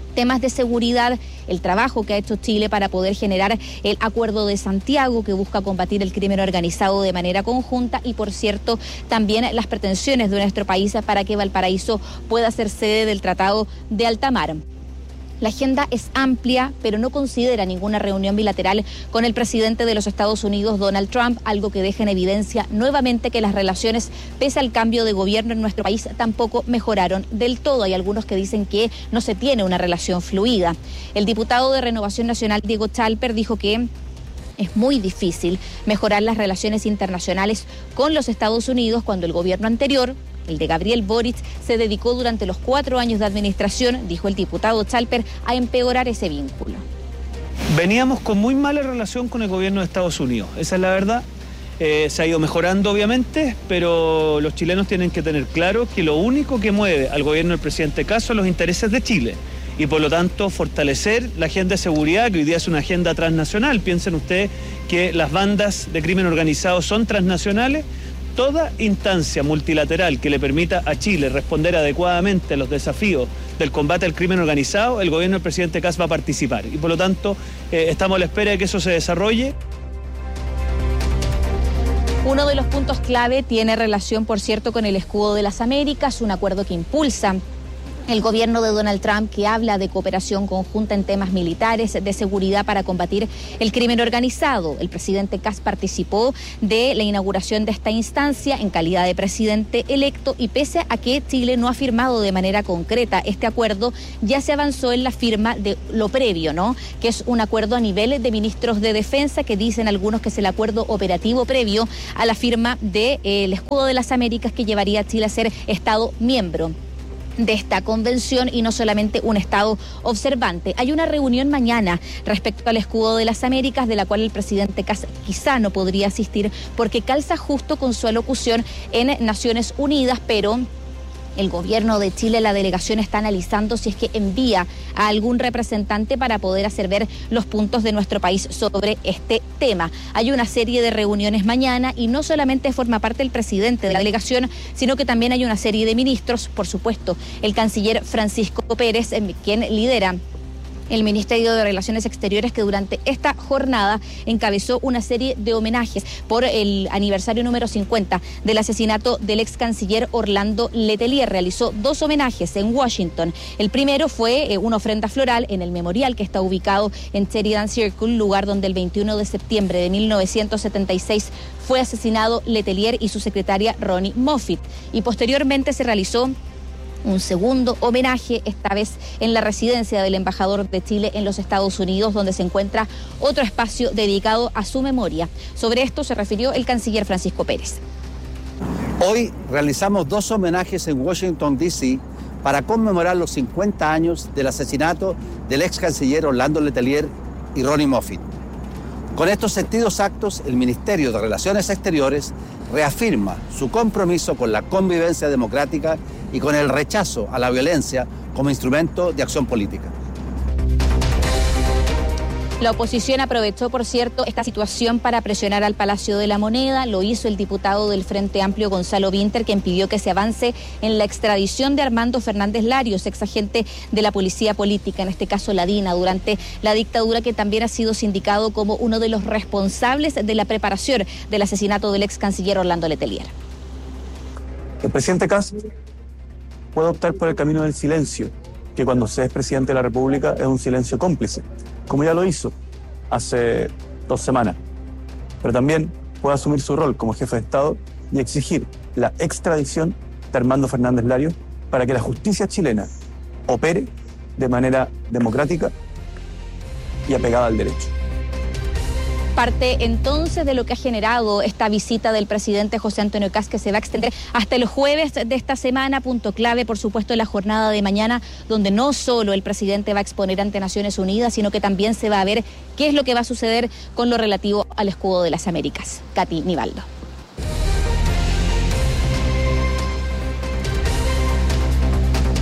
temas de seguridad, el trabajo que ha hecho Chile para poder generar el Acuerdo de Santiago, que busca combatir el crimen organizado de manera conjunta, y por cierto también las pretensiones de nuestro país para que Valparaíso pueda ser sede del Tratado de Alta Mar. La agenda es amplia, pero no considera ninguna reunión bilateral con el presidente de los Estados Unidos, Donald Trump, algo que deja en evidencia nuevamente que las relaciones, pese al cambio de gobierno en nuestro país, tampoco mejoraron del todo. Hay algunos que dicen que no se tiene una relación fluida. El diputado de Renovación Nacional, Diego Chalper, dijo que es muy difícil mejorar las relaciones internacionales con los Estados Unidos cuando el gobierno anterior, el de Gabriel Boric, se dedicó durante los cuatro años de administración, dijo el diputado Chalper, a empeorar ese vínculo. Veníamos con muy mala relación con el gobierno de Estados Unidos, esa es la verdad. Eh, se ha ido mejorando obviamente, pero los chilenos tienen que tener claro que lo único que mueve al gobierno del presidente Kast son los intereses de Chile. Y por lo tanto fortalecer la agenda de seguridad, que hoy día es una agenda transnacional. Piensen ustedes que las bandas de crimen organizado son transnacionales. Toda instancia multilateral que le permita a Chile responder adecuadamente a los desafíos del combate al crimen organizado, el gobierno del presidente Kast va a participar. Y por lo tanto, eh, estamos a la espera de que eso se desarrolle. Uno de los puntos clave tiene relación, por cierto, con el Escudo de las Américas, un acuerdo que impulsa el gobierno de Donald Trump, que habla de cooperación conjunta en temas militares, de seguridad para combatir el crimen organizado. El presidente Kast participó de la inauguración de esta instancia en calidad de presidente electo, y pese a que Chile no ha firmado de manera concreta este acuerdo, ya se avanzó en la firma de lo previo, ¿no? Que es un acuerdo a nivel de ministros de defensa, que dicen algunos que es el acuerdo operativo previo a la firma del eh, Escudo de las Américas, que llevaría a Chile a ser Estado miembro de esta convención y no solamente un estado observante. Hay una reunión mañana respecto al Escudo de las Américas, de la cual el presidente Kast quizá no podría asistir porque calza justo con su alocución en Naciones Unidas, pero el gobierno de Chile, la delegación, está analizando si es que envía a algún representante para poder hacer ver los puntos de nuestro país sobre este tema. Hay una serie de reuniones mañana y no solamente forma parte el presidente de la delegación, sino que también hay una serie de ministros, por supuesto, el canciller Francisco Pérez, quien lidera el Ministerio de Relaciones Exteriores, que durante esta jornada encabezó una serie de homenajes por el aniversario número cincuenta del asesinato del ex canciller Orlando Letelier. Realizó dos homenajes en Washington. El primero fue eh, una ofrenda floral en el memorial que está ubicado en Sheridan Circle, lugar donde el veintiuno de septiembre de mil novecientos setenta y seis fue asesinado Letelier y su secretaria Ronnie Moffitt. Y posteriormente se realizó un segundo homenaje, esta vez en la residencia del embajador de Chile en los Estados Unidos, donde se encuentra otro espacio dedicado a su memoria. Sobre esto se refirió el canciller Francisco Pérez. Hoy realizamos dos homenajes en Washington, D C para conmemorar los cincuenta años del asesinato del ex canciller Orlando Letelier y Ronnie Moffitt. Con estos sentidos actos, el Ministerio de Relaciones Exteriores reafirma su compromiso con la convivencia democrática y con el rechazo a la violencia como instrumento de acción política. La oposición aprovechó, por cierto, esta situación para presionar al Palacio de la Moneda. Lo hizo el diputado del Frente Amplio, Gonzalo Winter, quien pidió que se avance en la extradición de Armando Fernández Larios, ex agente de la Policía Política, en este caso la DINA, durante la dictadura, que también ha sido sindicado como uno de los responsables de la preparación del asesinato del ex canciller Orlando Letelier. El presidente Kast puede optar por el camino del silencio, que cuando se es presidente de la República es un silencio cómplice, como ya lo hizo hace dos semanas. Pero también puede asumir su rol como jefe de Estado y exigir la extradición de Armando Fernández Larios para que la justicia chilena opere de manera democrática y apegada al derecho. Parte entonces de lo que ha generado esta visita del presidente José Antonio Kast, que se va a extender hasta el jueves de esta semana. Punto clave, por supuesto, en la jornada de mañana, donde no solo el presidente va a exponer ante Naciones Unidas, sino que también se va a ver qué es lo que va a suceder con lo relativo al Escudo de las Américas. Katy Nivaldo.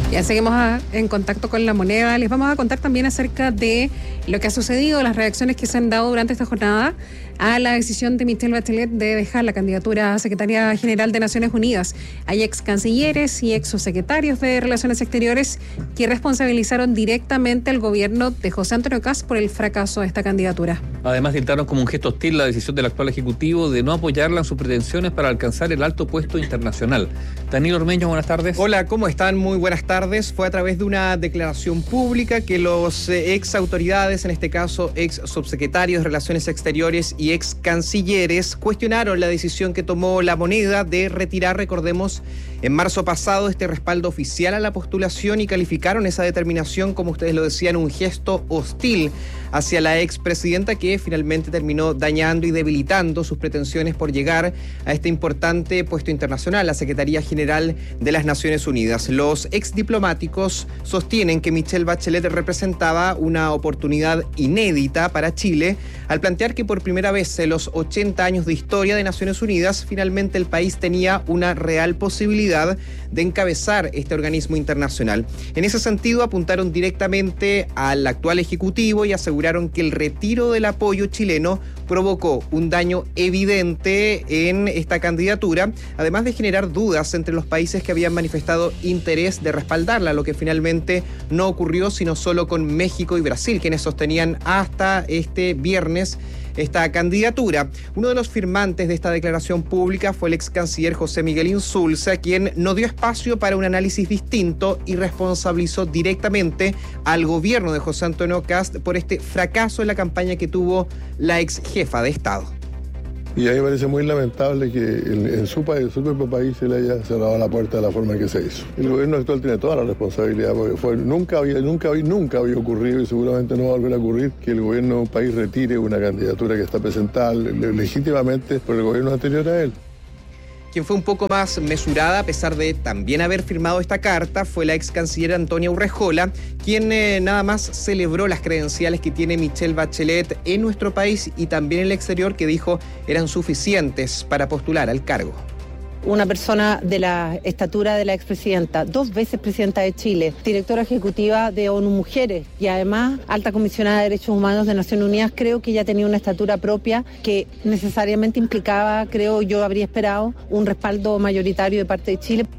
Ya seguimos a, en contacto con La Moneda. Les vamos a contar también acerca de lo que ha sucedido, las reacciones que se han dado durante esta jornada a la decisión de Michelle Bachelet de dejar la candidatura a Secretaria General de Naciones Unidas. Hay ex cancilleres y ex subsecretarios de Relaciones Exteriores que responsabilizaron directamente al gobierno de José Antonio Kast por el fracaso de esta candidatura. Además, tildaron como un gesto hostil la decisión del actual Ejecutivo de no apoyarla en sus pretensiones para alcanzar el alto puesto internacional. Danilo Ormeño, buenas tardes. Hola, ¿cómo están? Muy buenas tardes. Fue a través de una declaración pública que los ex autoridades, en este caso ex subsecretarios de Relaciones Exteriores y ex cancilleres, cuestionaron la decisión que tomó La Moneda de retirar, recordemos, en marzo pasado este respaldo oficial a la postulación y calificaron esa determinación, como ustedes lo decían, un gesto hostil hacia la expresidenta que finalmente terminó dañando y debilitando sus pretensiones por llegar a este importante puesto internacional, la Secretaría General de las Naciones Unidas. Los ex diplomáticos sostienen que Michelle Bachelet representaba una oportunidad inédita para Chile al plantear que por primera vez en los ochenta años de historia de Naciones Unidas, finalmente el país tenía una real posibilidad de encabezar este organismo internacional. En ese sentido, apuntaron directamente al actual Ejecutivo y aseguraron que el retiro del apoyo chileno provocó un daño evidente en esta candidatura, además de generar dudas entre los países que habían manifestado interés de respaldarla, lo que finalmente no ocurrió, sino solo con México y Brasil, quienes sostenían hasta este viernes esta candidatura. Uno de los firmantes de esta declaración pública fue el ex canciller José Miguel Insulza, quien no dio espacio para un análisis distinto y responsabilizó directamente al gobierno de José Antonio Kast por este fracaso en la campaña que tuvo la ex jefa de Estado. Y a mí me parece muy lamentable que en, en su país, su propio país, se le haya cerrado la puerta de la forma en que se hizo. El gobierno actual tiene toda la responsabilidad, porque fue, nunca, había, nunca, nunca había ocurrido y seguramente no va a volver a ocurrir que el gobierno de un país retire una candidatura que está presentada legítimamente por el gobierno anterior a él. Quien fue un poco más mesurada, a pesar de también haber firmado esta carta, fue la ex canciller Antonia Urrejola, quien eh, nada más celebró las credenciales que tiene Michelle Bachelet en nuestro país y también en el exterior, que dijo eran suficientes para postular al cargo. Una persona de la estatura de la expresidenta, dos veces presidenta de Chile, directora ejecutiva de ONU Mujeres y además alta comisionada de Derechos Humanos de Naciones Unidas, creo que ella tenía una estatura propia que necesariamente implicaba, creo yo habría esperado, un respaldo mayoritario de parte de Chile.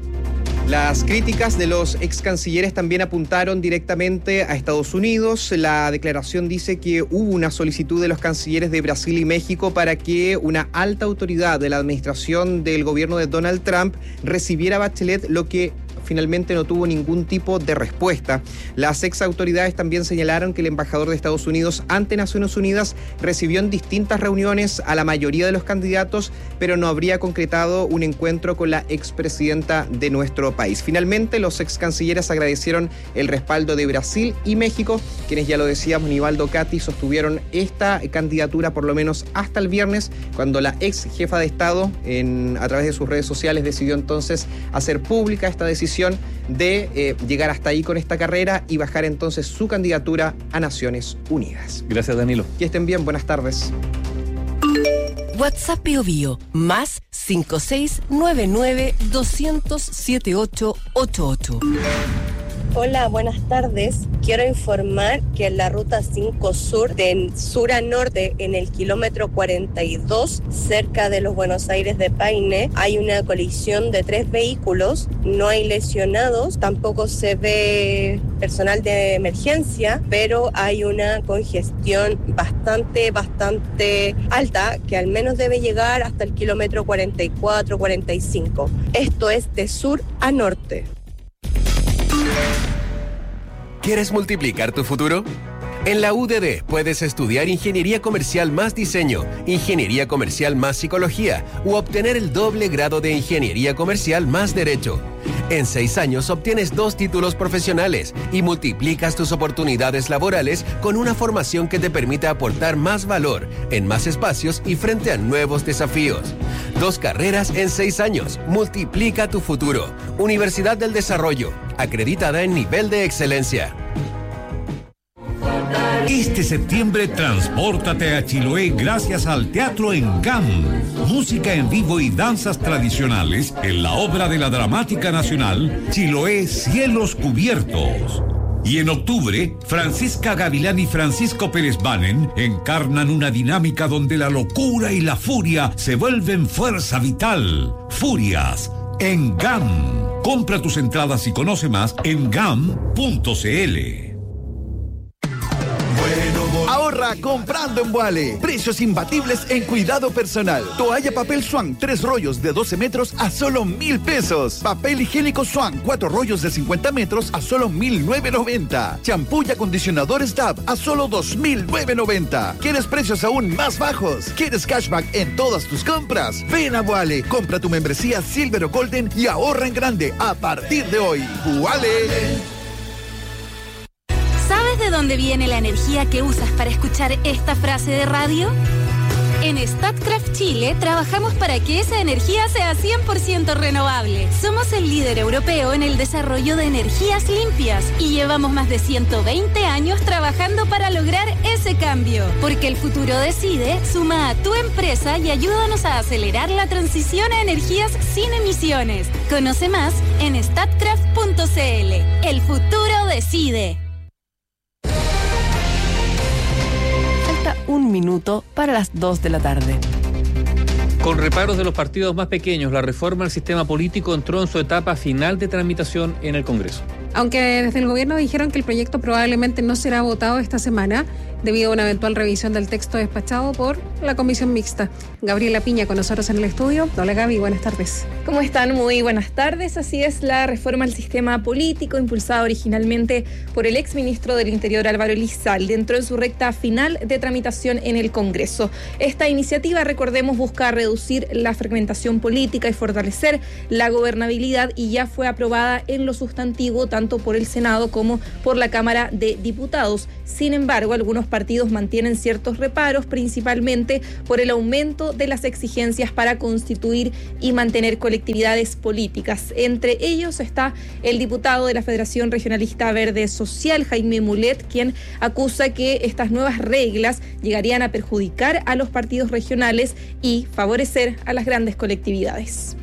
Las críticas de los ex cancilleres también apuntaron directamente a Estados Unidos. La declaración dice que hubo una solicitud de los cancilleres de Brasil y México para que una alta autoridad de la administración del gobierno de Donald Trump recibiera a Bachelet, lo que finalmente no tuvo ningún tipo de respuesta. Las ex autoridades también señalaron que el embajador de Estados Unidos ante Naciones Unidas recibió en distintas reuniones a la mayoría de los candidatos, pero no habría concretado un encuentro con la expresidenta de nuestro país. Finalmente, los ex cancilleres agradecieron el respaldo de Brasil y México, quienes, ya lo decíamos, Nivaldo Cati, sostuvieron esta candidatura por lo menos hasta el viernes, cuando la ex jefa de Estado, en, a través de sus redes sociales, decidió entonces hacer pública esta decisión de eh, llegar hasta ahí con esta carrera y bajar entonces su candidatura a Naciones Unidas. Gracias, Danilo. Que estén bien, buenas tardes. WhatsApp Bio Bio, más cinco seis nueve nueve dos cero cero siete ocho ocho ocho. Hola, buenas tardes. Quiero informar que en la ruta cinco Sur, de sur a norte, en el kilómetro cuarenta y dos, cerca de los Buenos Aires de Paine, hay una colisión de tres vehículos. No hay lesionados, tampoco se ve personal de emergencia, pero hay una congestión bastante, bastante alta, que al menos debe llegar hasta el kilómetro cuarenta y cuatro, cuarenta y cinco. Esto es de sur a norte. ¿Quieres multiplicar tu futuro? En la U D D puedes estudiar Ingeniería Comercial más Diseño, Ingeniería Comercial más Psicología u obtener el doble grado de Ingeniería Comercial más Derecho. En seis años obtienes dos títulos profesionales y multiplicas tus oportunidades laborales con una formación que te permita aportar más valor en más espacios y frente a nuevos desafíos. Dos carreras en seis años. Multiplica tu futuro. Universidad del Desarrollo, acreditada en nivel de excelencia. Este septiembre, transpórtate a Chiloé gracias al Teatro Engam. Música en vivo y danzas tradicionales en la obra de la Dramática Nacional Chiloé Cielos Cubiertos. Y en octubre, Francisca Gavilán y Francisco Pérez Banen encarnan una dinámica donde la locura y la furia se vuelven fuerza vital. Furias, Engam. Compra tus entradas y conoce más en gam punto cl. Ahorra comprando en Vuale. Precios imbatibles en cuidado personal. Toalla papel Swan, tres rollos de doce metros a solo mil pesos. Papel higiénico Swan, cuatro rollos de cincuenta metros a solo mil novecientos noventa. Champú y acondicionadores Dab a solo dos mil novecientos noventa. ¿Quieres precios aún más bajos? ¿Quieres cashback en todas tus compras? Ven a Vuale, compra tu membresía Silver o Golden y ahorra en grande a partir de hoy. Vuale. ¿Sabes de dónde viene la energía que usas para escuchar esta frase de radio? En Statkraft Chile trabajamos para que esa energía sea cien por ciento renovable. Somos el líder europeo en el desarrollo de energías limpias y llevamos más de ciento veinte años trabajando para lograr ese cambio. Porque el futuro decide, suma a tu empresa y ayúdanos a acelerar la transición a energías sin emisiones. Conoce más en statkraft punto cl. El futuro decide. Un minuto para las dos de la tarde. Con reparos de los partidos más pequeños, la reforma al sistema político entró en su etapa final de tramitación en el Congreso. Aunque desde el gobierno dijeron que el proyecto probablemente no será votado esta semana debido a una eventual revisión del texto despachado por la comisión mixta. Gabriela Piña con nosotros en el estudio. Hola Gaby, buenas tardes. ¿Cómo están? Muy buenas tardes. Así es, la reforma al sistema político impulsada originalmente por el exministro del Interior Álvaro Elizalde entró en su recta final de tramitación en el Congreso. Esta iniciativa, recordemos, busca reducir la fragmentación política y fortalecer la gobernabilidad y ya fue aprobada en lo sustantivo tanto por el Senado como por la Cámara de Diputados. Sin embargo, algunos partidos mantienen ciertos reparos, principalmente por el aumento de las exigencias para constituir y mantener colectividades políticas. Entre ellos está el diputado de la Federación Regionalista Verde Social, Jaime Mulet, quien acusa que estas nuevas reglas llegarían a perjudicar a los partidos regionales y favorecer a las grandes colectividades.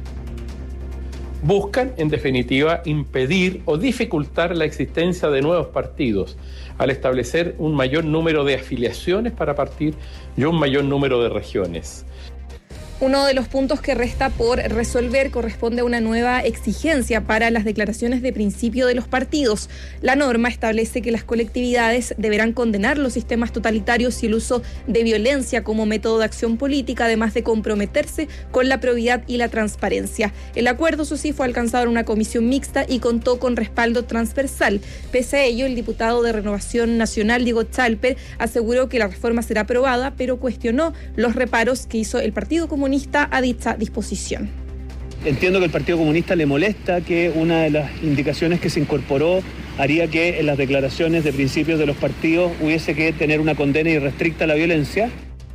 Buscan, en definitiva, impedir o dificultar la existencia de nuevos partidos al establecer un mayor número de afiliaciones para partir y un mayor número de regiones. Uno de los puntos que resta por resolver corresponde a una nueva exigencia para las declaraciones de principio de los partidos. La norma establece que las colectividades deberán condenar los sistemas totalitarios y el uso de violencia como método de acción política, además de comprometerse con la probidad y la transparencia. El acuerdo, eso sí, fue alcanzado en una comisión mixta y contó con respaldo transversal. Pese a ello, el diputado de Renovación Nacional, Diego Chalper, aseguró que la reforma será aprobada, pero cuestionó los reparos que hizo el Partido Comunista a dicha disposición. Entiendo que al Partido Comunista le molesta que una de las indicaciones que se incorporó haría que en las declaraciones de principios de los partidos hubiese que tener una condena irrestricta a la violencia.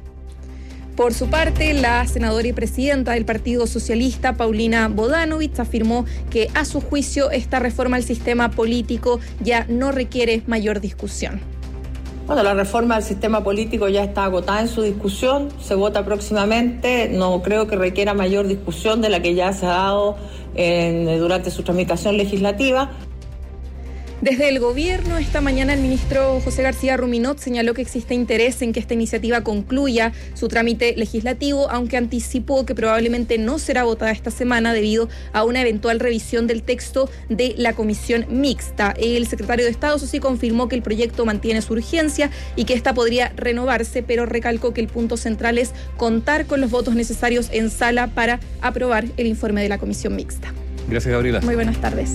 Por su parte, la senadora y presidenta del Partido Socialista, Paulina Bodanovich, afirmó que a su juicio esta reforma al sistema político ya no requiere mayor discusión. Bueno, la reforma del sistema político ya está agotada en su discusión, se vota próximamente, no creo que requiera mayor discusión de la que ya se ha dado en, durante su tramitación legislativa. Desde el gobierno, esta mañana el ministro José García Ruminot señaló que existe interés en que esta iniciativa concluya su trámite legislativo, aunque anticipó que probablemente no será votada esta semana debido a una eventual revisión del texto de la comisión mixta. El secretario de Estado, eso sí, confirmó que el proyecto mantiene su urgencia y que esta podría renovarse, pero recalcó que el punto central es contar con los votos necesarios en sala para aprobar el informe de la comisión mixta. Gracias, Gabriela. Muy buenas tardes.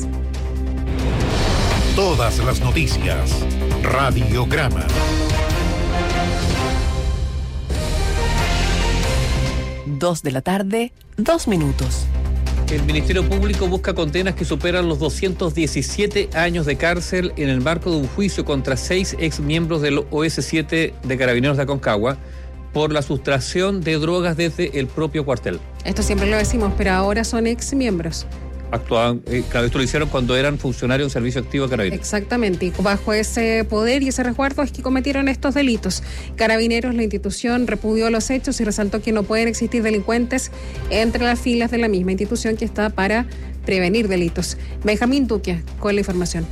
Todas las noticias. Radiograma. Dos de la tarde, dos minutos. El Ministerio Público busca condenas que superan los doscientos diecisiete años de cárcel en el marco de un juicio contra seis exmiembros del O S siete de Carabineros de Aconcagua por la sustracción de drogas desde el propio cuartel. Esto siempre lo decimos, pero ahora son exmiembros. actuaban, eh, claro, esto lo hicieron cuando eran funcionarios en servicio activo de Carabineros. Exactamente, y bajo ese poder y ese resguardo es que cometieron estos delitos. Carabineros, la institución, repudió los hechos y resaltó que no pueden existir delincuentes entre las filas de la misma institución que está para prevenir delitos. Benjamín Duque con la información.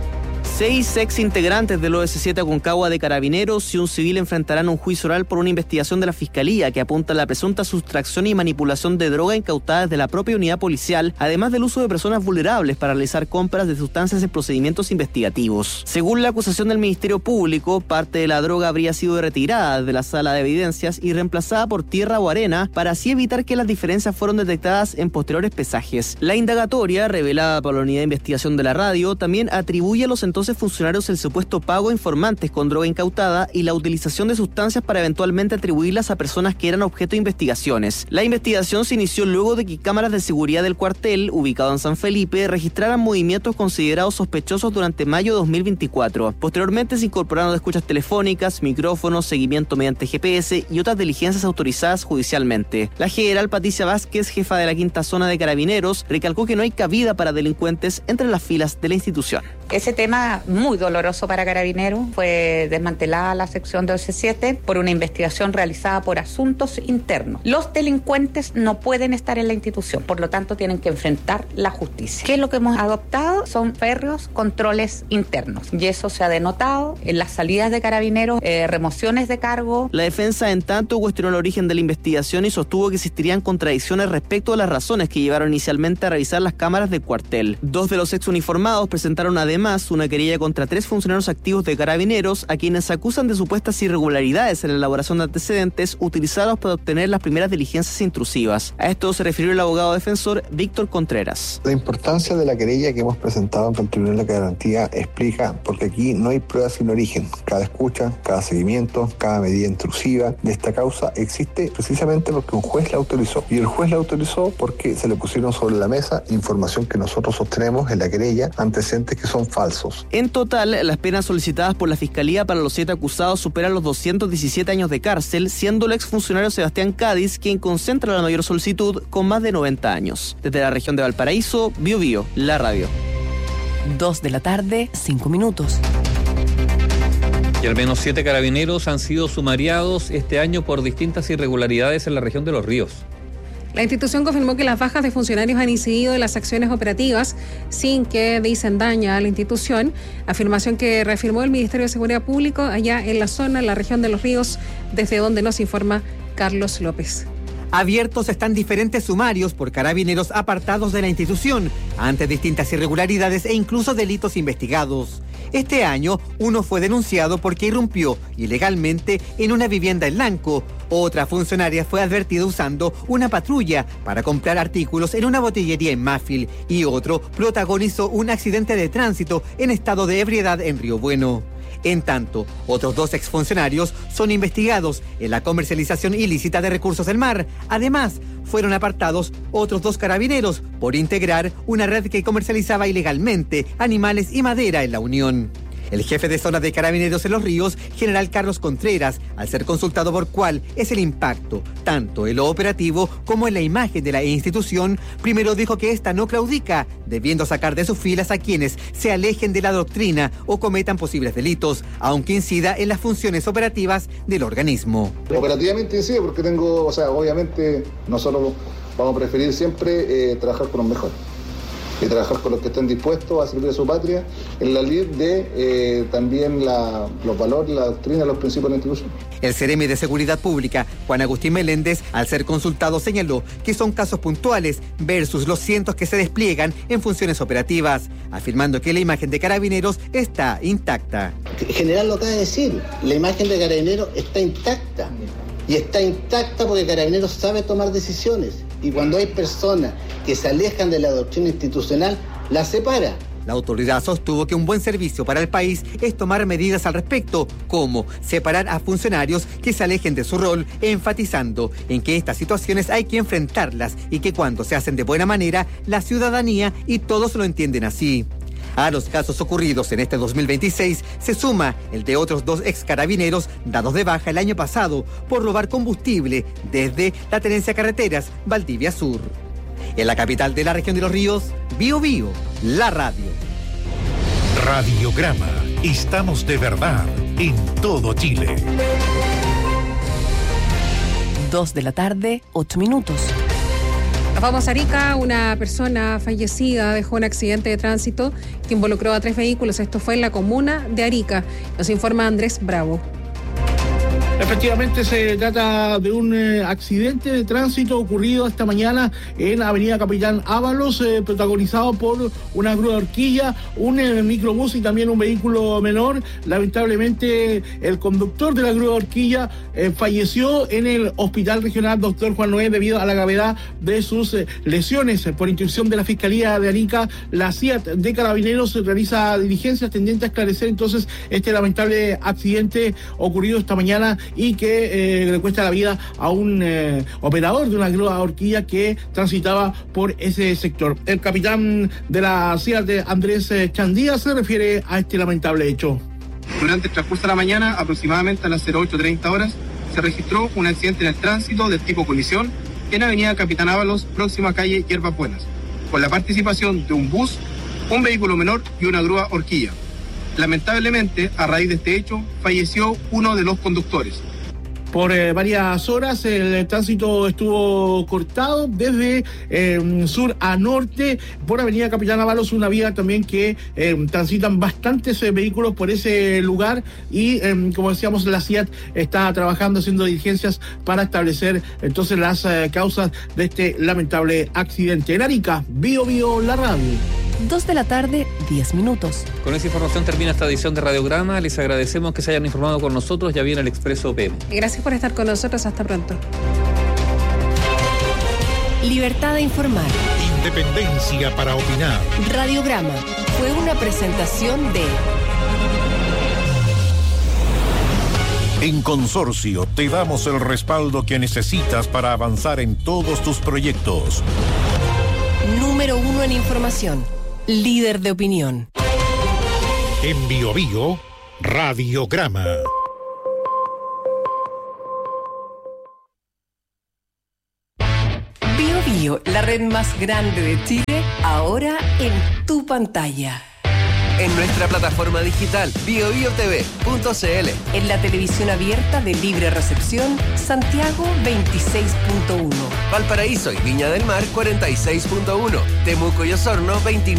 Seis ex integrantes del O S siete Aconcagua de Carabineros y un civil enfrentarán un juicio oral por una investigación de la Fiscalía que apunta a la presunta sustracción y manipulación de droga incautada desde la propia unidad policial, además del uso de personas vulnerables para realizar compras de sustancias en procedimientos investigativos. Según la acusación del Ministerio Público, parte de la droga habría sido retirada de la sala de evidencias y reemplazada por tierra o arena para así evitar que las diferencias fueran detectadas en posteriores pesajes. La indagatoria, revelada por la Unidad de Investigación de la Radio, también atribuye a los entonces funcionarios el supuesto pago a informantes con droga incautada y la utilización de sustancias para eventualmente atribuirlas a personas que eran objeto de investigaciones. La investigación se inició luego de que cámaras de seguridad del cuartel, ubicado en San Felipe, registraran movimientos considerados sospechosos durante mayo de dos mil veinticuatro. Posteriormente se incorporaron escuchas telefónicas, micrófonos, seguimiento mediante G P S y otras diligencias autorizadas judicialmente. La general Patricia Vázquez, jefa de la quinta zona de Carabineros, recalcó que no hay cabida para delincuentes entre las filas de la institución. Ese tema muy doloroso para Carabineros, fue desmantelada la sección de O S siete por una investigación realizada por asuntos internos. Los delincuentes no pueden estar en la institución, por lo tanto tienen que enfrentar la justicia. ¿Qué es lo que hemos adoptado? Son férreos controles internos y eso se ha denotado en las salidas de Carabineros, eh, remociones de cargo. La defensa en tanto cuestionó el origen de la investigación y sostuvo que existirían contradicciones respecto a las razones que llevaron inicialmente a revisar las cámaras del cuartel. Dos de los ex uniformados presentaron además una querella contra tres funcionarios activos de Carabineros a quienes acusan de supuestas irregularidades en la elaboración de antecedentes utilizados para obtener las primeras diligencias intrusivas. A esto se refirió el abogado defensor Víctor Contreras. La importancia de la querella que hemos presentado ante el Tribunal de Garantía explica porque aquí no hay pruebas sin origen. Cada escucha, cada seguimiento, cada medida intrusiva de esta causa existe precisamente porque un juez la autorizó. Y el juez la autorizó porque se le pusieron sobre la mesa información que nosotros sostenemos en la querella, antecedentes que son falsos. En total, las penas solicitadas por la Fiscalía para los siete acusados superan los doscientos diecisiete años de cárcel, siendo el exfuncionario Sebastián Cádiz quien concentra la mayor solicitud con más de noventa años. Desde la región de Valparaíso, Bio Bio, la radio. Dos de la tarde, cinco minutos. Y al menos siete carabineros han sido sumariados este año por distintas irregularidades en la región de Los Ríos. La institución confirmó que las bajas de funcionarios han incidido en las acciones operativas sin que dicen daño a la institución, afirmación que reafirmó el Ministerio de Seguridad Pública allá en la zona, en la región de Los Ríos, desde donde nos informa Carlos López. Abiertos están diferentes sumarios por carabineros apartados de la institución ante distintas irregularidades e incluso delitos investigados. Este año, uno fue denunciado porque irrumpió ilegalmente en una vivienda en Lanco. Otra funcionaria fue advertida usando una patrulla para comprar artículos en una botillería en Mafil y otro protagonizó un accidente de tránsito en estado de ebriedad en Río Bueno. En tanto, otros dos exfuncionarios son investigados en la comercialización ilícita de recursos del mar. Además, fueron apartados otros dos carabineros por integrar una red que comercializaba ilegalmente animales y madera en la Unión. El jefe de zona de Carabineros en Los Ríos, general Carlos Contreras, al ser consultado por cuál es el impacto, tanto en lo operativo como en la imagen de la institución, primero dijo que esta no claudica, debiendo sacar de sus filas a quienes se alejen de la doctrina o cometan posibles delitos, aunque incida en las funciones operativas del organismo. Operativamente incide porque tengo, o sea, obviamente nosotros vamos a preferir siempre eh, trabajar con los mejores. Y trabajar con los que estén dispuestos a servir a su patria en la lid de eh, también la, los valores, la doctrina, los principios de la institución. El Seremi de Seguridad Pública, Juan Agustín Meléndez, al ser consultado señaló que son casos puntuales versus los cientos que se despliegan en funciones operativas, afirmando que la imagen de Carabineros está intacta. El general lo acaba de decir, la imagen de Carabineros está intacta. Y está intacta porque Carabineros sabe tomar decisiones. Y cuando hay personas que se alejan de la doctrina institucional, las separa. La autoridad sostuvo que un buen servicio para el país es tomar medidas al respecto, como separar a funcionarios que se alejen de su rol, enfatizando en que estas situaciones hay que enfrentarlas y que cuando se hacen de buena manera, la ciudadanía y todos lo entienden así. A los casos ocurridos en este dos mil veintiséis se suma el de otros dos ex carabineros dados de baja el año pasado por robar combustible desde la Tenencia Carreteras Valdivia Sur. En la capital de la región de Los Ríos, Bio Bio, la radio. Radiograma. Estamos de verdad en todo Chile. Dos de la tarde, ocho minutos. Nos vamos a Arica. Una persona fallecida dejó un accidente de tránsito que involucró a tres vehículos. Esto fue en la comuna de Arica. Nos informa Andrés Bravo. Efectivamente, se trata de un eh, accidente de tránsito ocurrido esta mañana en Avenida Capitán Ábalos, eh, protagonizado por una grúa de horquilla, un eh, microbús y también un vehículo menor. Lamentablemente, el conductor de la grúa de horquilla eh, falleció en el Hospital Regional Doctor Juan Noé debido a la gravedad de sus eh, lesiones. Por instrucción de la Fiscalía de Arica, la C I A T de Carabineros realiza diligencias tendientes a esclarecer entonces este lamentable accidente ocurrido esta mañana y que eh, le cuesta la vida a un eh, operador de una grúa de horquilla que transitaba por ese sector. El capitán de la C I A T, Andrés Chandía, se refiere a este lamentable hecho. Durante el transcurso de la mañana, aproximadamente a las cero ocho treinta horas, se registró un accidente en el tránsito del tipo colisión en Avenida Capitán Ábalos, próxima calle Hierbas Buenas, con la participación de un bus, un vehículo menor y una grúa horquilla. Lamentablemente, a raíz de este hecho, falleció uno de los conductores. Por eh, varias horas el tránsito estuvo cortado desde eh, sur a norte por Avenida Capitán Ábalos, una vía también que eh, transitan bastantes eh, vehículos por ese lugar y eh, como decíamos, la C I A T está trabajando, haciendo diligencias para establecer entonces las eh, causas de este lamentable accidente. En Arica, Bio Bio, la radio. Dos de la tarde, diez minutos. Con esa información termina esta edición de Radiograma. Les agradecemos que se hayan informado con nosotros. Ya viene el Expreso P M. Gracias por estar con nosotros. Hasta pronto. Libertad de informar. Independencia para opinar. Radiograma fue una presentación de... En Consorcio te damos el respaldo que necesitas para avanzar en todos tus proyectos. Número uno en información. Líder de opinión. En Bio Bio, Radiograma. Bio Bio, la red más grande de Chile, ahora en tu pantalla. En nuestra plataforma digital bio bio t v punto c l. En la televisión abierta de libre recepción, Santiago veintiséis punto uno. Valparaíso y Viña del Mar cuarenta y seis punto uno. Temuco y Osorno veintinueve.